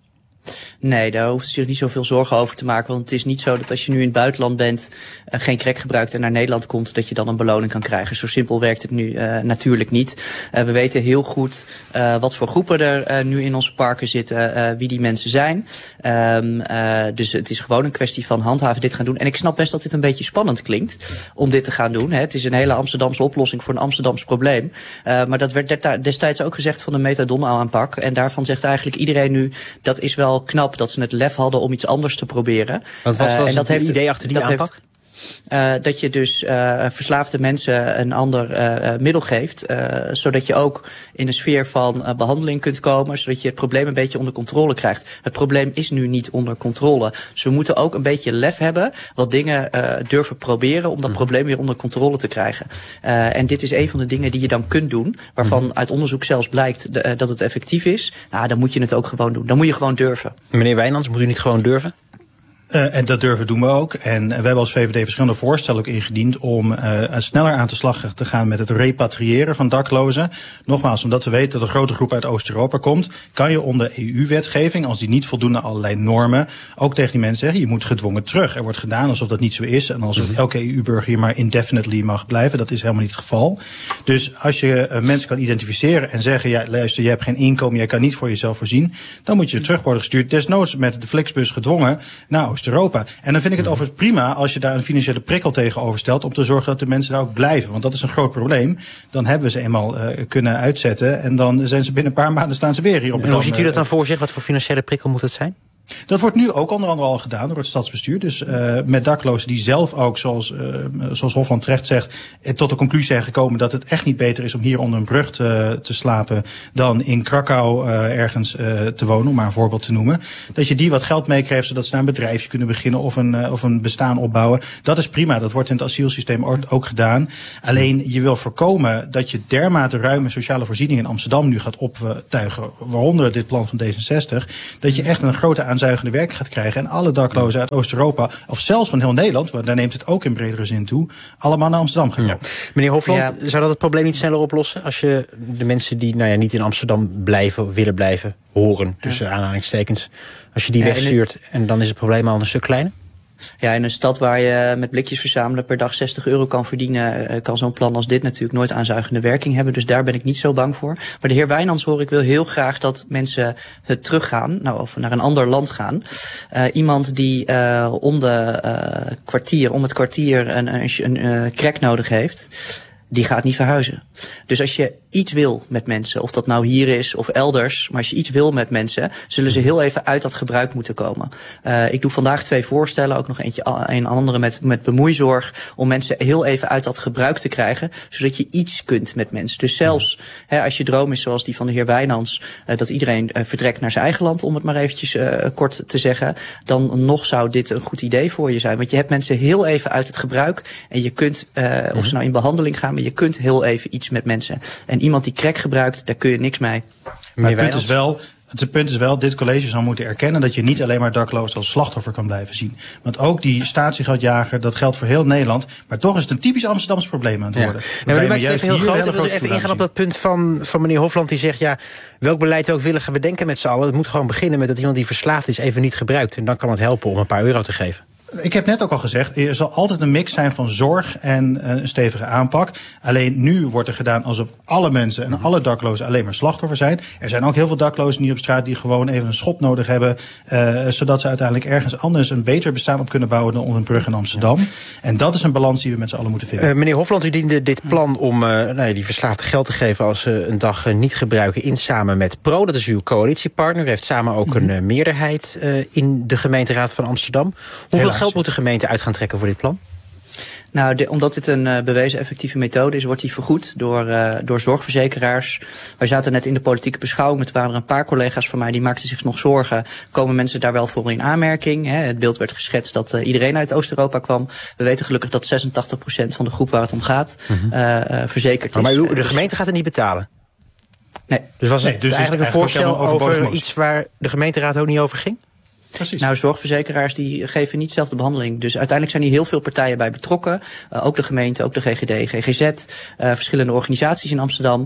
Nee, daar hoeft u zich niet zoveel zorgen over te maken. Want het is niet zo dat als je nu in het buitenland bent, geen crack gebruikt en naar Nederland komt, dat je dan een beloning kan krijgen. Zo simpel werkt het nu natuurlijk niet. We weten heel goed wat voor groepen er nu in onze parken zitten, wie die mensen zijn. Dus het is gewoon een kwestie van handhaven, dit gaan doen. En ik snap best dat dit een beetje spannend klinkt om dit te gaan doen. Het is een hele Amsterdamse oplossing voor een Amsterdams probleem. Maar dat werd destijds ook gezegd van de methadon-aanpak. En daarvan zegt eigenlijk iedereen nu, dat is wel knap dat ze het lef hadden om iets anders te proberen. Wat was het idee achter die aanpak? Dat je dus verslaafde mensen een ander middel geeft, zodat je ook in een sfeer van behandeling kunt komen, zodat je het probleem een beetje onder controle krijgt. Het probleem is nu niet onder controle. Dus we moeten ook een beetje lef hebben, wat dingen durven proberen om dat probleem weer onder controle te krijgen. En dit is een van de dingen die je dan kunt doen, waarvan uit onderzoek zelfs blijkt dat het effectief is. Nou, dan moet je het ook gewoon doen. Dan moet je gewoon durven. Meneer Wijnands, moet u niet gewoon durven? En dat doen we ook. En we hebben als VVD verschillende voorstellen ook ingediend om sneller aan de slag te gaan met het repatriëren van daklozen. Nogmaals, omdat we weten dat een grote groep uit Oost-Europa komt, kan je onder EU-wetgeving, als die niet voldoen aan allerlei normen, ook tegen die mensen zeggen, je moet gedwongen terug. Er wordt gedaan alsof dat niet zo is en alsof elke EU-burger hier maar indefinitely mag blijven. Dat is helemaal niet het geval. Dus als je mensen kan identificeren en zeggen, ja, luister, je hebt geen inkomen, jij kan niet voor jezelf voorzien, dan moet je terug worden gestuurd. Desnoods met de Flixbus gedwongen. Nou, Oost-Europa. En dan vind ik het overigens prima als je daar een financiële prikkel tegenover stelt om te zorgen dat de mensen daar ook blijven. Want dat is een groot probleem. Dan hebben we ze eenmaal kunnen uitzetten en dan zijn ze binnen een paar maanden staan ze weer hier op. En hoe ziet u dat dan voor zich? Wat voor financiële prikkel moet het zijn? Dat wordt nu ook onder andere al gedaan door het stadsbestuur. Dus met daklozen die zelf ook, zoals Hofland terecht zegt, tot de conclusie zijn gekomen dat het echt niet beter is om hier onder een brug te slapen dan in Krakau ergens te wonen, om maar een voorbeeld te noemen. Dat je die wat geld meekrijgt zodat ze naar een bedrijfje kunnen beginnen of een bestaan opbouwen. Dat is prima, dat wordt in het asielsysteem ook gedaan. Alleen je wil voorkomen dat je dermate ruime sociale voorzieningen in Amsterdam nu gaat optuigen, waaronder dit plan van D66, dat je echt een grote aanzuigende werking gaat krijgen en alle daklozen uit Oost-Europa, of zelfs van heel Nederland, want daar neemt het ook in bredere zin toe, allemaal naar Amsterdam gaan. Ja. Meneer Hofland, zou dat het probleem niet sneller oplossen als je de mensen die niet in Amsterdam willen blijven, horen, tussen aanhalingstekens, als je die wegstuurt en dan is het probleem al een stuk kleiner? Ja, in een stad waar je met blikjes verzamelen per dag €60 kan verdienen, kan zo'n plan als dit natuurlijk nooit aanzuigende werking hebben. Dus daar ben ik niet zo bang voor. Maar de heer Wijnands hoor ik wil heel graag dat mensen teruggaan, of naar een ander land gaan. Iemand die om het kwartier een crack nodig heeft, die gaat niet verhuizen. Dus als je iets wil met mensen, of dat nou hier is of elders, maar als je iets wil met mensen, zullen ze heel even uit dat gebruik moeten komen. Ik doe vandaag 2 voorstellen, ook nog een andere met bemoeizorg, om mensen heel even uit dat gebruik te krijgen, zodat je iets kunt met mensen. Dus zelfs als je droom is zoals die van de heer Wijnands, dat iedereen vertrekt naar zijn eigen land, om het maar eventjes kort te zeggen, dan nog zou dit een goed idee voor je zijn. Want je hebt mensen heel even uit het gebruik en je kunt, of ze nou in behandeling gaan, maar je kunt heel even iets met mensen. En iemand die crack gebruikt, daar kun je niks mee. Maar het punt is wel, dit college zou moeten erkennen dat je niet alleen maar daklozen als slachtoffer kan blijven zien. Want ook die statiegeldjager, dat geldt voor heel Nederland. Maar toch is het een typisch Amsterdams probleem aan het worden. Ja, maar u maakt het even heel groot. Ik wil even ingaan op dat punt van meneer Hofland die zegt, welk beleid we ook willen gaan bedenken met z'n allen. Het moet gewoon beginnen met dat iemand die verslaafd is even niet gebruikt. En dan kan het helpen om een paar euro te geven. Ik heb net ook al gezegd, er zal altijd een mix zijn van zorg en een stevige aanpak. Alleen nu wordt er gedaan alsof alle mensen en alle daklozen alleen maar slachtoffer zijn. Er zijn ook heel veel daklozen nu op straat die gewoon even een schop nodig hebben, zodat ze uiteindelijk ergens anders een beter bestaan op kunnen bouwen dan onder een brug in Amsterdam. En dat is een balans die we met z'n allen moeten vinden. Meneer Hofland, u diende dit plan om die verslaafden geld te geven als ze een dag niet gebruiken in samen met Pro. Dat is uw coalitiepartner. U heeft samen ook een meerderheid in de gemeenteraad van Amsterdam. Hoeveel geld moet de gemeente uit gaan trekken voor dit plan? Nou, omdat dit een bewezen effectieve methode is, wordt die vergoed door zorgverzekeraars. Wij zaten net in de politieke beschouwing. Het waren er een paar collega's van mij die maakten zich nog zorgen. Komen mensen daar wel voor in aanmerking? Het beeld werd geschetst dat iedereen uit Oost-Europa kwam. We weten gelukkig dat 86% van de groep waar het om gaat verzekerd is. Maar de gemeente gaat het niet betalen? Nee. Dus was het eigenlijk een voorstel over iets waar de gemeenteraad ook niet over ging? Precies. Nou, zorgverzekeraars die geven niet zelf de behandeling. Dus uiteindelijk zijn hier heel veel partijen bij betrokken. Ook de gemeente, ook de GGD, GGZ, verschillende organisaties in Amsterdam.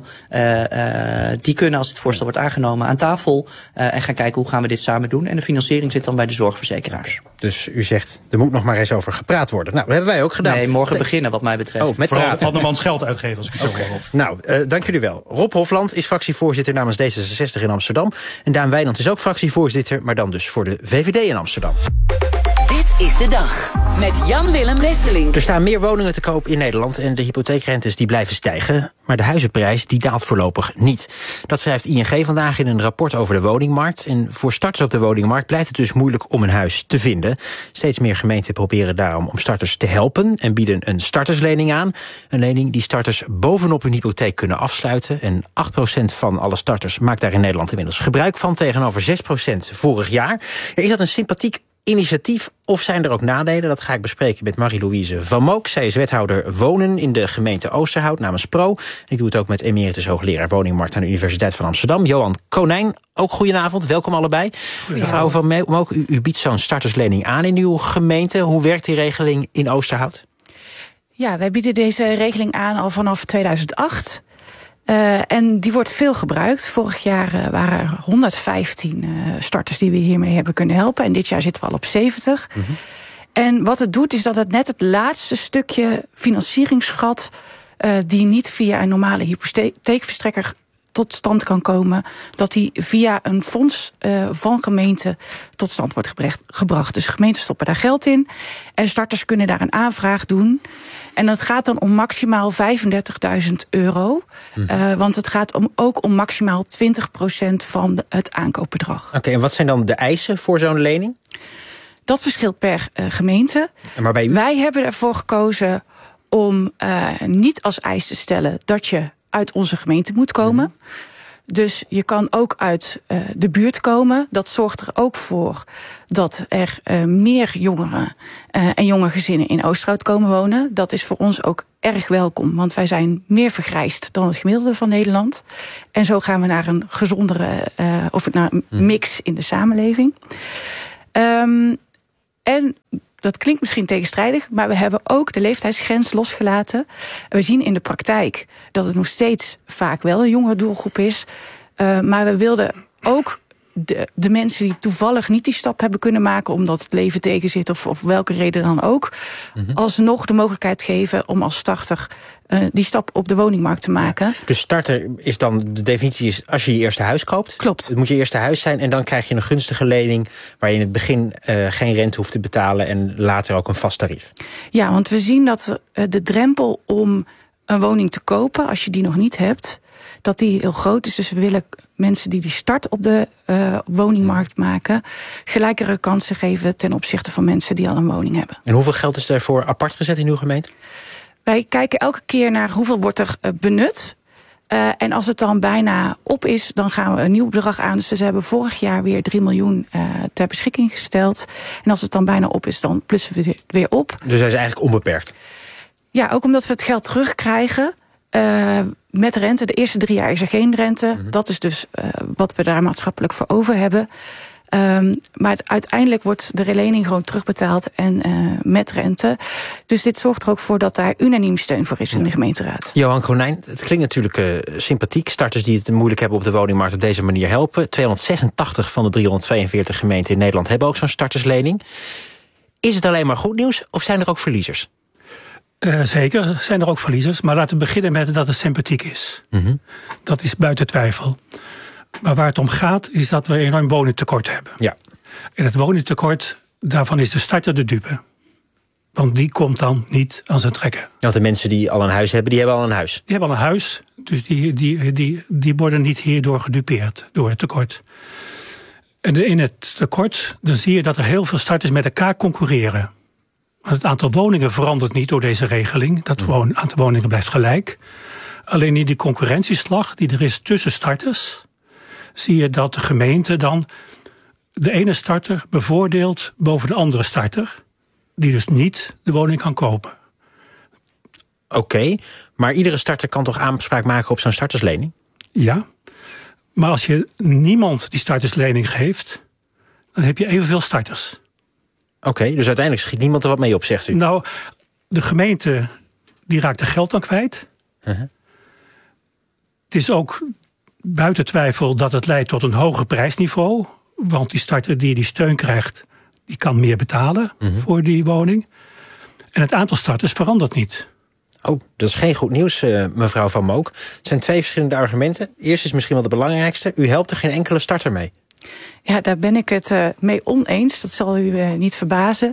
Die kunnen, als dit voorstel wordt aangenomen, aan tafel en gaan kijken hoe gaan we dit samen doen. En de financiering zit dan bij de zorgverzekeraars. Dus u zegt, er moet nog maar eens over gepraat worden. Nou, dat hebben wij ook gedaan. Nee, morgen beginnen wat mij betreft. Met praten. Andermans geld uitgeven, als ik het zo hoor. Nou, dank jullie wel. Rob Hofland is fractievoorzitter namens D66 in Amsterdam. En Daan Wijnands is ook fractievoorzitter, maar dan dus voor de VVD in Amsterdam. Dit is de dag met Jan-Willem Wesseling. Er staan meer woningen te koop in Nederland en de hypotheekrentes die blijven stijgen. Maar de huizenprijs die daalt voorlopig niet. Dat schrijft ING vandaag in een rapport over de woningmarkt. En voor starters op de woningmarkt blijft het dus moeilijk om een huis te vinden. Steeds meer gemeenten proberen daarom om starters te helpen en bieden een starterslening aan. Een lening die starters bovenop hun hypotheek kunnen afsluiten. En 8% van alle starters maakt daar in Nederland inmiddels gebruik van, tegenover 6% vorig jaar. Is dat een sympathiek initiatief of zijn er ook nadelen? Dat ga ik bespreken met Marie-Louise van Mook. Zij is wethouder wonen in de gemeente Oosterhout namens Pro. Ik doe het ook met emeritus hoogleraar woningmarkt aan de Universiteit van Amsterdam, Johan Konijn. Ook goedenavond, welkom allebei. Mevrouw van Mook, u biedt zo'n starterslening aan in uw gemeente. Hoe werkt die regeling in Oosterhout? Ja, wij bieden deze regeling aan al vanaf 2008. En die wordt veel gebruikt. Vorig jaar waren er 115 starters die we hiermee hebben kunnen helpen. En dit jaar zitten we al op 70. Mm-hmm. En wat het doet is dat het net het laatste stukje financieringsgat die niet via een normale hypotheekverstrekker tot stand kan komen, dat die via een fonds van gemeenten tot stand wordt gebracht. Dus gemeenten stoppen daar geld in en starters kunnen daar een aanvraag doen. En dat gaat dan om maximaal €35.000. Want het gaat ook om maximaal 20% van het aankoopbedrag. Oké, en wat zijn dan de eisen voor zo'n lening? Dat verschilt per gemeente. Maar bij u? Wij hebben ervoor gekozen om niet als eis te stellen dat je uit onze gemeente moet komen. Dus je kan ook uit de buurt komen. Dat zorgt er ook voor dat er meer jongeren en jonge gezinnen in Oosterhout komen wonen. Dat is voor ons ook erg welkom, want wij zijn meer vergrijsd dan het gemiddelde van Nederland. En zo gaan we naar een gezondere naar een mix in de samenleving. En dat klinkt misschien tegenstrijdig, maar we hebben ook de leeftijdsgrens losgelaten. We zien in de praktijk dat het nog steeds vaak wel een jongere doelgroep is. Maar we wilden ook de mensen die toevallig niet die stap hebben kunnen maken, omdat het leven tegen zit of welke reden dan ook, alsnog de mogelijkheid geven om als starter die stap op de woningmarkt te maken. Dus starter is dan, de definitie is als je je eerste huis koopt. Klopt. Het moet je eerste huis zijn en dan krijg je een gunstige lening waar je in het begin geen rente hoeft te betalen en later ook een vast tarief. Ja, want we zien dat de drempel om een woning te kopen, als je die nog niet hebt, dat die heel groot is. Dus we willen mensen die start op de woningmarkt maken gelijkere kansen geven ten opzichte van mensen die al een woning hebben. En hoeveel geld is daarvoor apart gezet in uw gemeente? Wij kijken elke keer naar hoeveel wordt er benut. En als het dan bijna op is, dan gaan we een nieuw bedrag aan. Dus we hebben vorig jaar weer 3 miljoen ter beschikking gesteld. En als het dan bijna op is, dan plussen we het weer op. Dus hij is eigenlijk onbeperkt? Ja, ook omdat we het geld terugkrijgen met rente. De eerste 3 jaar is er geen rente. Dat is dus wat we daar maatschappelijk voor over hebben. Maar uiteindelijk wordt de lening gewoon terugbetaald en met rente. Dus dit zorgt er ook voor dat daar unaniem steun voor is in de gemeenteraad. Johan Konijn, het klinkt natuurlijk sympathiek. Starters die het moeilijk hebben op de woningmarkt op deze manier helpen. 286 van de 342 gemeenten in Nederland hebben ook zo'n starterslening. Is het alleen maar goed nieuws of zijn er ook verliezers? Zeker zijn er ook verliezers. Maar laten we beginnen met dat het sympathiek is. Dat is buiten twijfel. Maar waar het om gaat is dat we een enorm woningtekort hebben. Ja. En het woningtekort, daarvan is de starter de dupe. Want die komt dan niet aan zijn trekken. Want de mensen die al een huis hebben, die hebben al een huis. Die hebben al een huis, dus die worden niet hierdoor gedupeerd door het tekort. En in het tekort, dan zie je dat er heel veel starters met elkaar concurreren. Want het aantal woningen verandert niet door deze regeling. Dat aantal woningen blijft gelijk. Alleen in die concurrentieslag die er is tussen starters, zie je dat de gemeente dan de ene starter bevoordeelt boven de andere starter, die dus niet de woning kan kopen. Oké, maar iedere starter kan toch aanspraak maken op zo'n starterslening? Ja, maar als je niemand die starterslening geeft, dan heb je evenveel starters. Oké, dus uiteindelijk schiet niemand er wat mee op, zegt u? Nou, de gemeente die raakt er geld aan kwijt. Het is ook buiten twijfel dat het leidt tot een hoger prijsniveau. Want die starter die steun krijgt, die kan meer betalen voor die woning. En het aantal starters verandert niet. Oh, dat is geen goed nieuws, mevrouw Van Mook. Het zijn 2 verschillende argumenten. Eerst is misschien wel de belangrijkste. U helpt er geen enkele starter mee. Ja, daar ben ik het mee oneens. Dat zal u niet verbazen.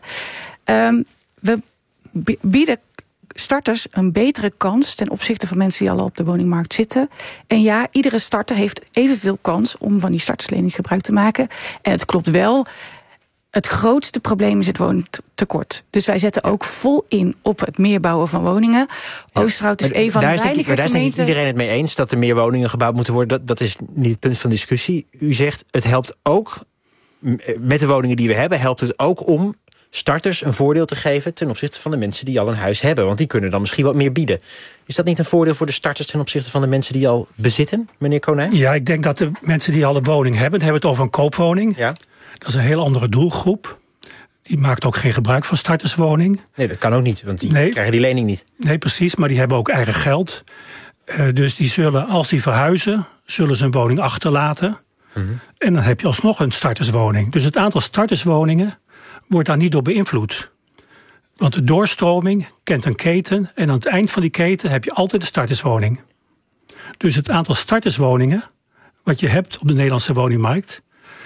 We bieden starters een betere kans ten opzichte van mensen die al op de woningmarkt zitten. En ja, iedere starter heeft evenveel kans om van die starterslening gebruik te maken. En het klopt wel, het grootste probleem is het woningtekort. Dus wij zetten ook vol in op het meer bouwen van woningen. Ja. Oosterhout is een van de weinige gemeenten. Daar is denk ik iedereen het mee eens dat er meer woningen gebouwd moeten worden. Dat is niet het punt van discussie. U zegt, het helpt ook, met de woningen die we hebben, helpt het ook om starters een voordeel te geven ten opzichte van de mensen die al een huis hebben. Want die kunnen dan misschien wat meer bieden. Is dat niet een voordeel voor de starters ten opzichte van de mensen die al bezitten, meneer Konijn? Ja, ik denk dat de mensen die al een woning hebben het over een koopwoning. Ja. Dat is een heel andere doelgroep. Die maakt ook geen gebruik van starterswoning. Nee, dat kan ook niet, want die krijgen die lening niet. Nee, precies, maar die hebben ook eigen geld. Dus die zullen, als die verhuizen, zullen ze een woning achterlaten. En dan heb je alsnog een starterswoning. Dus het aantal starterswoningen wordt daar niet door beïnvloed. Want de doorstroming kent een keten en aan het eind van die keten heb je altijd een starterswoning. Dus het aantal starterswoningen wat je hebt op de Nederlandse woningmarkt,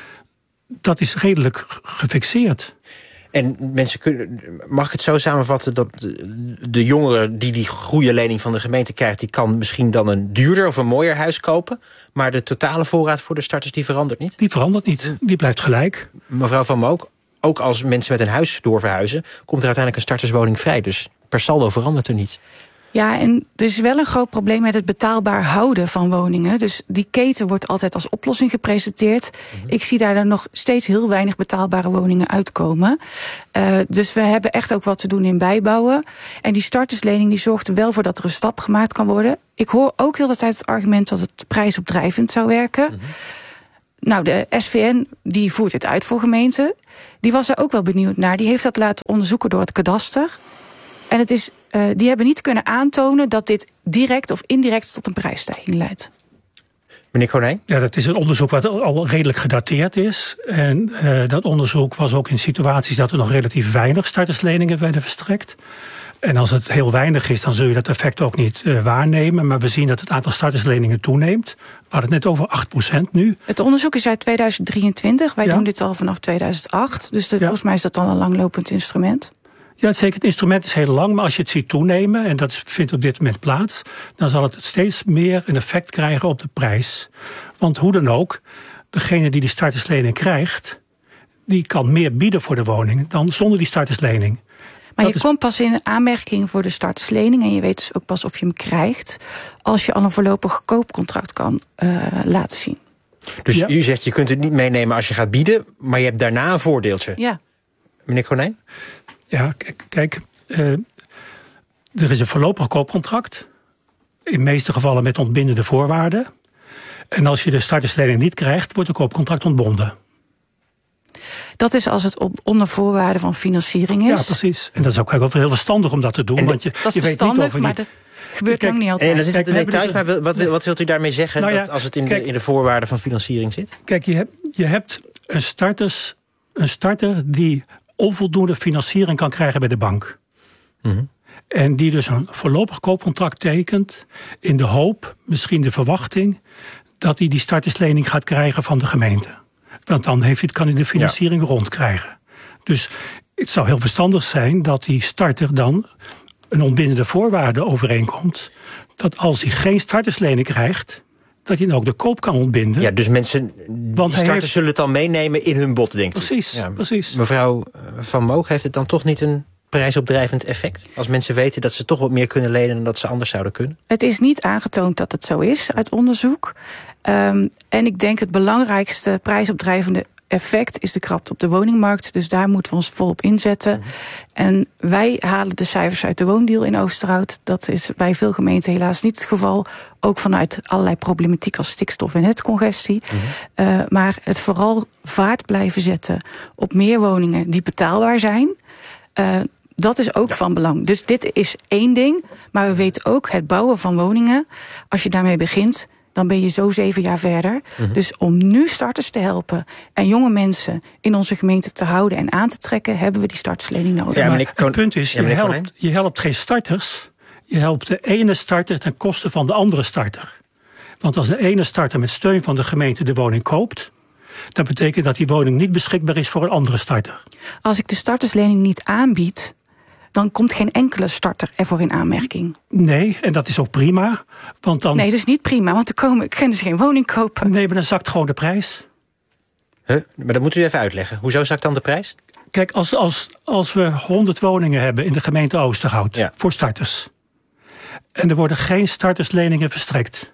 dat is redelijk gefixeerd. En mensen mag ik het zo samenvatten dat de jongere die goede lening van de gemeente krijgt, die kan misschien dan een duurder of een mooier huis kopen, maar de totale voorraad voor de starters die verandert niet? Die verandert niet, die blijft gelijk. Mevrouw Van Mook, ook als mensen met een huis doorverhuizen, komt er uiteindelijk een starterswoning vrij. Dus per saldo verandert er niets. Ja, en er is wel een groot probleem met het betaalbaar houden van woningen. Dus die keten wordt altijd als oplossing gepresenteerd. Ik zie daar dan nog steeds heel weinig betaalbare woningen uitkomen. Dus we hebben echt ook wat te doen in bijbouwen. En die starterslening die zorgt er wel voor dat er een stap gemaakt kan worden. Ik hoor ook heel de tijd het argument dat het prijsopdrijvend zou werken. Nou, de SVN die voert dit uit voor gemeenten. Die was er ook wel benieuwd naar. Die heeft dat laten onderzoeken door het kadaster. En het is, die hebben niet kunnen aantonen dat dit direct of indirect tot een prijsstijging leidt. Meneer Konijn? Ja, dat is een onderzoek wat al redelijk gedateerd is. En dat onderzoek was ook in situaties dat er nog relatief weinig startersleningen werden verstrekt. En als het heel weinig is, dan zul je dat effect ook niet waarnemen. Maar we zien dat het aantal startersleningen toeneemt. We hadden het net over 8% nu. Het onderzoek is uit 2023. Wij doen dit al vanaf 2008. Dus volgens mij is dat dan een langlopend instrument. Ja, zeker. Het instrument is heel lang, maar als je het ziet toenemen, en dat vindt op dit moment plaats, dan zal het steeds meer een effect krijgen op de prijs. Want hoe dan ook, degene die starterslening krijgt, die kan meer bieden voor de woning dan zonder die starterslening. Maar je komt pas in aanmerking voor de starterslening, en je weet dus ook pas of je hem krijgt als je al een voorlopig koopcontract kan laten zien. Dus u zegt, je kunt het niet meenemen als je gaat bieden, maar je hebt daarna een voordeeltje. Ja. Meneer Konijn? Ja, kijk, er is een voorlopig koopcontract. In de meeste gevallen met ontbindende voorwaarden. En als je de starterslening niet krijgt, wordt het koopcontract ontbonden. Dat is als het onder voorwaarden van financiering is. Ja, precies. En dat is ook heel verstandig om dat te doen. Want dat is verstandig, maar dat gebeurt lang niet altijd. En dat is de details, maar wat wilt u daarmee zeggen, dat als het in de voorwaarden van financiering zit? Kijk, je hebt een starter die onvoldoende financiering kan krijgen bij de bank. En die dus een voorlopig koopcontract tekent in de hoop, misschien de verwachting, dat hij die starterslening gaat krijgen van de gemeente. Want dan kan hij de financiering rondkrijgen. Dus het zou heel verstandig zijn dat die starter dan een ontbindende voorwaarde overeenkomt, dat als hij geen starterslening krijgt, dat hij dan ook de koop kan ontbinden. Ja, dus mensen, starters zullen het dan meenemen in hun bod, denkt u? Precies, precies. Mevrouw Van Mook, heeft het dan toch niet een prijsopdrijvend effect? Als mensen weten dat ze toch wat meer kunnen lenen dan dat ze anders zouden kunnen? Het is niet aangetoond dat het zo is uit onderzoek. En ik denk het belangrijkste prijsopdrijvende effect is de krapte op de woningmarkt. Dus daar moeten we ons volop inzetten. En wij halen de cijfers uit de woondeal in Oosterhout. Dat is bij veel gemeenten helaas niet het geval. Ook vanuit allerlei problematiek als stikstof en netcongestie. Maar het vooral vaart blijven zetten op meer woningen die betaalbaar zijn. Dat is ook van belang. Dus dit is één ding. Maar we weten ook het bouwen van woningen. Als je daarmee begint, dan ben je zo 7 jaar verder. Dus om nu starters te helpen en jonge mensen in onze gemeente te houden en aan te trekken, hebben we die starterslening nodig. Ja, maar het punt is, je helpt geen starters. Je helpt de ene starter ten koste van de andere starter. Want als de ene starter met steun van de gemeente de woning koopt, dat betekent dat die woning niet beschikbaar is voor een andere starter. Als ik de starterslening niet aanbied, dan komt geen enkele starter ervoor in aanmerking. Nee, en dat is ook prima. Want dan... Nee, dat is niet prima, want er kunnen ze geen woning kopen. Nee, maar dan zakt gewoon de prijs. Maar dat moet u even uitleggen. Hoezo zakt dan de prijs? Kijk, als we 100 woningen hebben in de gemeente Oosterhout voor starters, en er worden geen startersleningen verstrekt,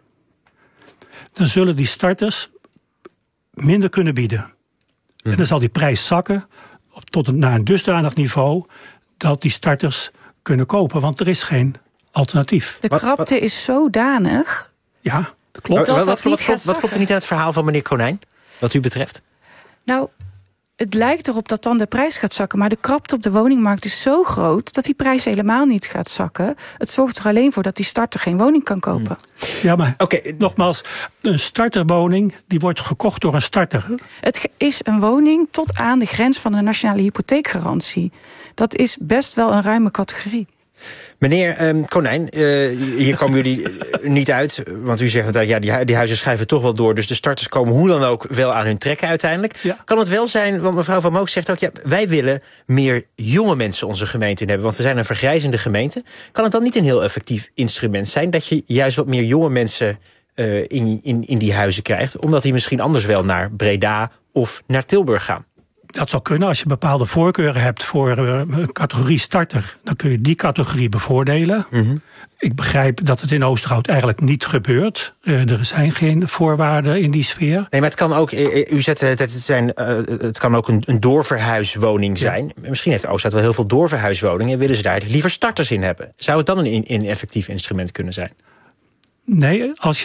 dan zullen die starters minder kunnen bieden. En dan zal die prijs zakken naar een dusdanig niveau dat die starters kunnen kopen, want er is geen alternatief. De krapte is zodanig. Ja, dat klopt. Wat klopt er niet aan het verhaal van meneer Konijn, wat u betreft? Nou, het lijkt erop dat dan de prijs gaat zakken, maar de krapte op de woningmarkt is zo groot dat die prijs helemaal niet gaat zakken. Het zorgt er alleen voor dat die starter geen woning kan kopen. Ja, maar nogmaals, een starterwoning die wordt gekocht door een starter. Het is een woning tot aan de grens van de nationale hypotheekgarantie. Dat is best wel een ruime categorie. Meneer Konijn, hier komen jullie niet uit. Want u zegt dat die huizen schrijven toch wel door. Dus de starters komen hoe dan ook wel aan hun trekken uiteindelijk. Ja. Kan het wel zijn, want mevrouw Van Mook zegt ook... wij willen meer jonge mensen onze gemeente in hebben. Want we zijn een vergrijzende gemeente. Kan het dan niet een heel effectief instrument zijn... dat je juist wat meer jonge mensen in die huizen krijgt... omdat die misschien anders wel naar Breda of naar Tilburg gaan? Dat zou kunnen. Als je bepaalde voorkeuren hebt voor een categorie starter... dan kun je die categorie bevoordelen. Mm-hmm. Ik begrijp dat het in Oosterhout eigenlijk niet gebeurt. Er zijn geen voorwaarden in die sfeer. Nee, maar het kan ook, u zegt het kan ook een doorverhuiswoning zijn. Ja. Misschien heeft Oosterhout wel heel veel doorverhuiswoningen... en willen ze daar liever starters in hebben. Zou het dan een effectief instrument kunnen zijn? Nee, als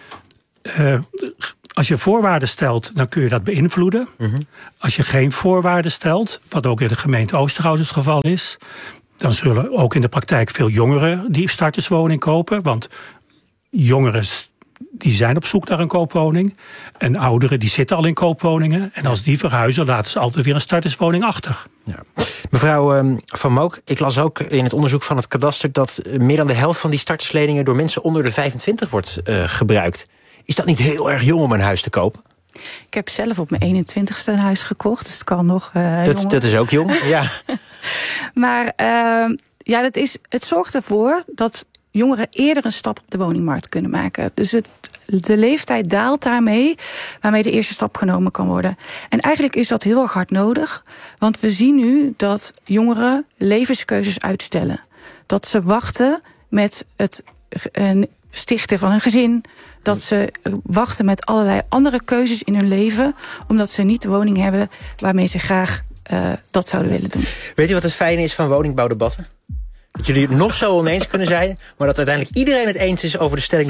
je voorwaarden stelt, dan kun je dat beïnvloeden. Mm-hmm. Als je geen voorwaarden stelt, wat ook in de gemeente Oosterhout het geval is... dan zullen ook in de praktijk veel jongeren die starterswoning kopen. Want jongeren die zijn op zoek naar een koopwoning. En ouderen die zitten al in koopwoningen. En als die verhuizen, laten ze altijd weer een starterswoning achter. Ja. Mevrouw Van Mook, ik las ook in het onderzoek van het kadaster... dat meer dan de helft van die startersleningen door mensen onder de 25 wordt gebruikt. Is dat niet heel erg jong om een huis te kopen? Ik heb zelf op mijn 21ste een huis gekocht, dus het kan nog dat is ook jong, ja. Maar het zorgt ervoor dat jongeren eerder een stap op de woningmarkt kunnen maken. Dus de leeftijd daalt daarmee, waarmee de eerste stap genomen kan worden. En eigenlijk is dat heel erg hard nodig, want we zien nu dat jongeren levenskeuzes uitstellen. Dat ze wachten met het stichten van een gezin. Dat ze wachten met allerlei andere keuzes in hun leven, omdat ze niet de woning hebben waarmee ze graag dat zouden willen doen. Weet je wat het fijne is van woningbouwdebatten? Dat jullie het nog zo oneens kunnen zijn, maar dat uiteindelijk iedereen het eens is over de stelling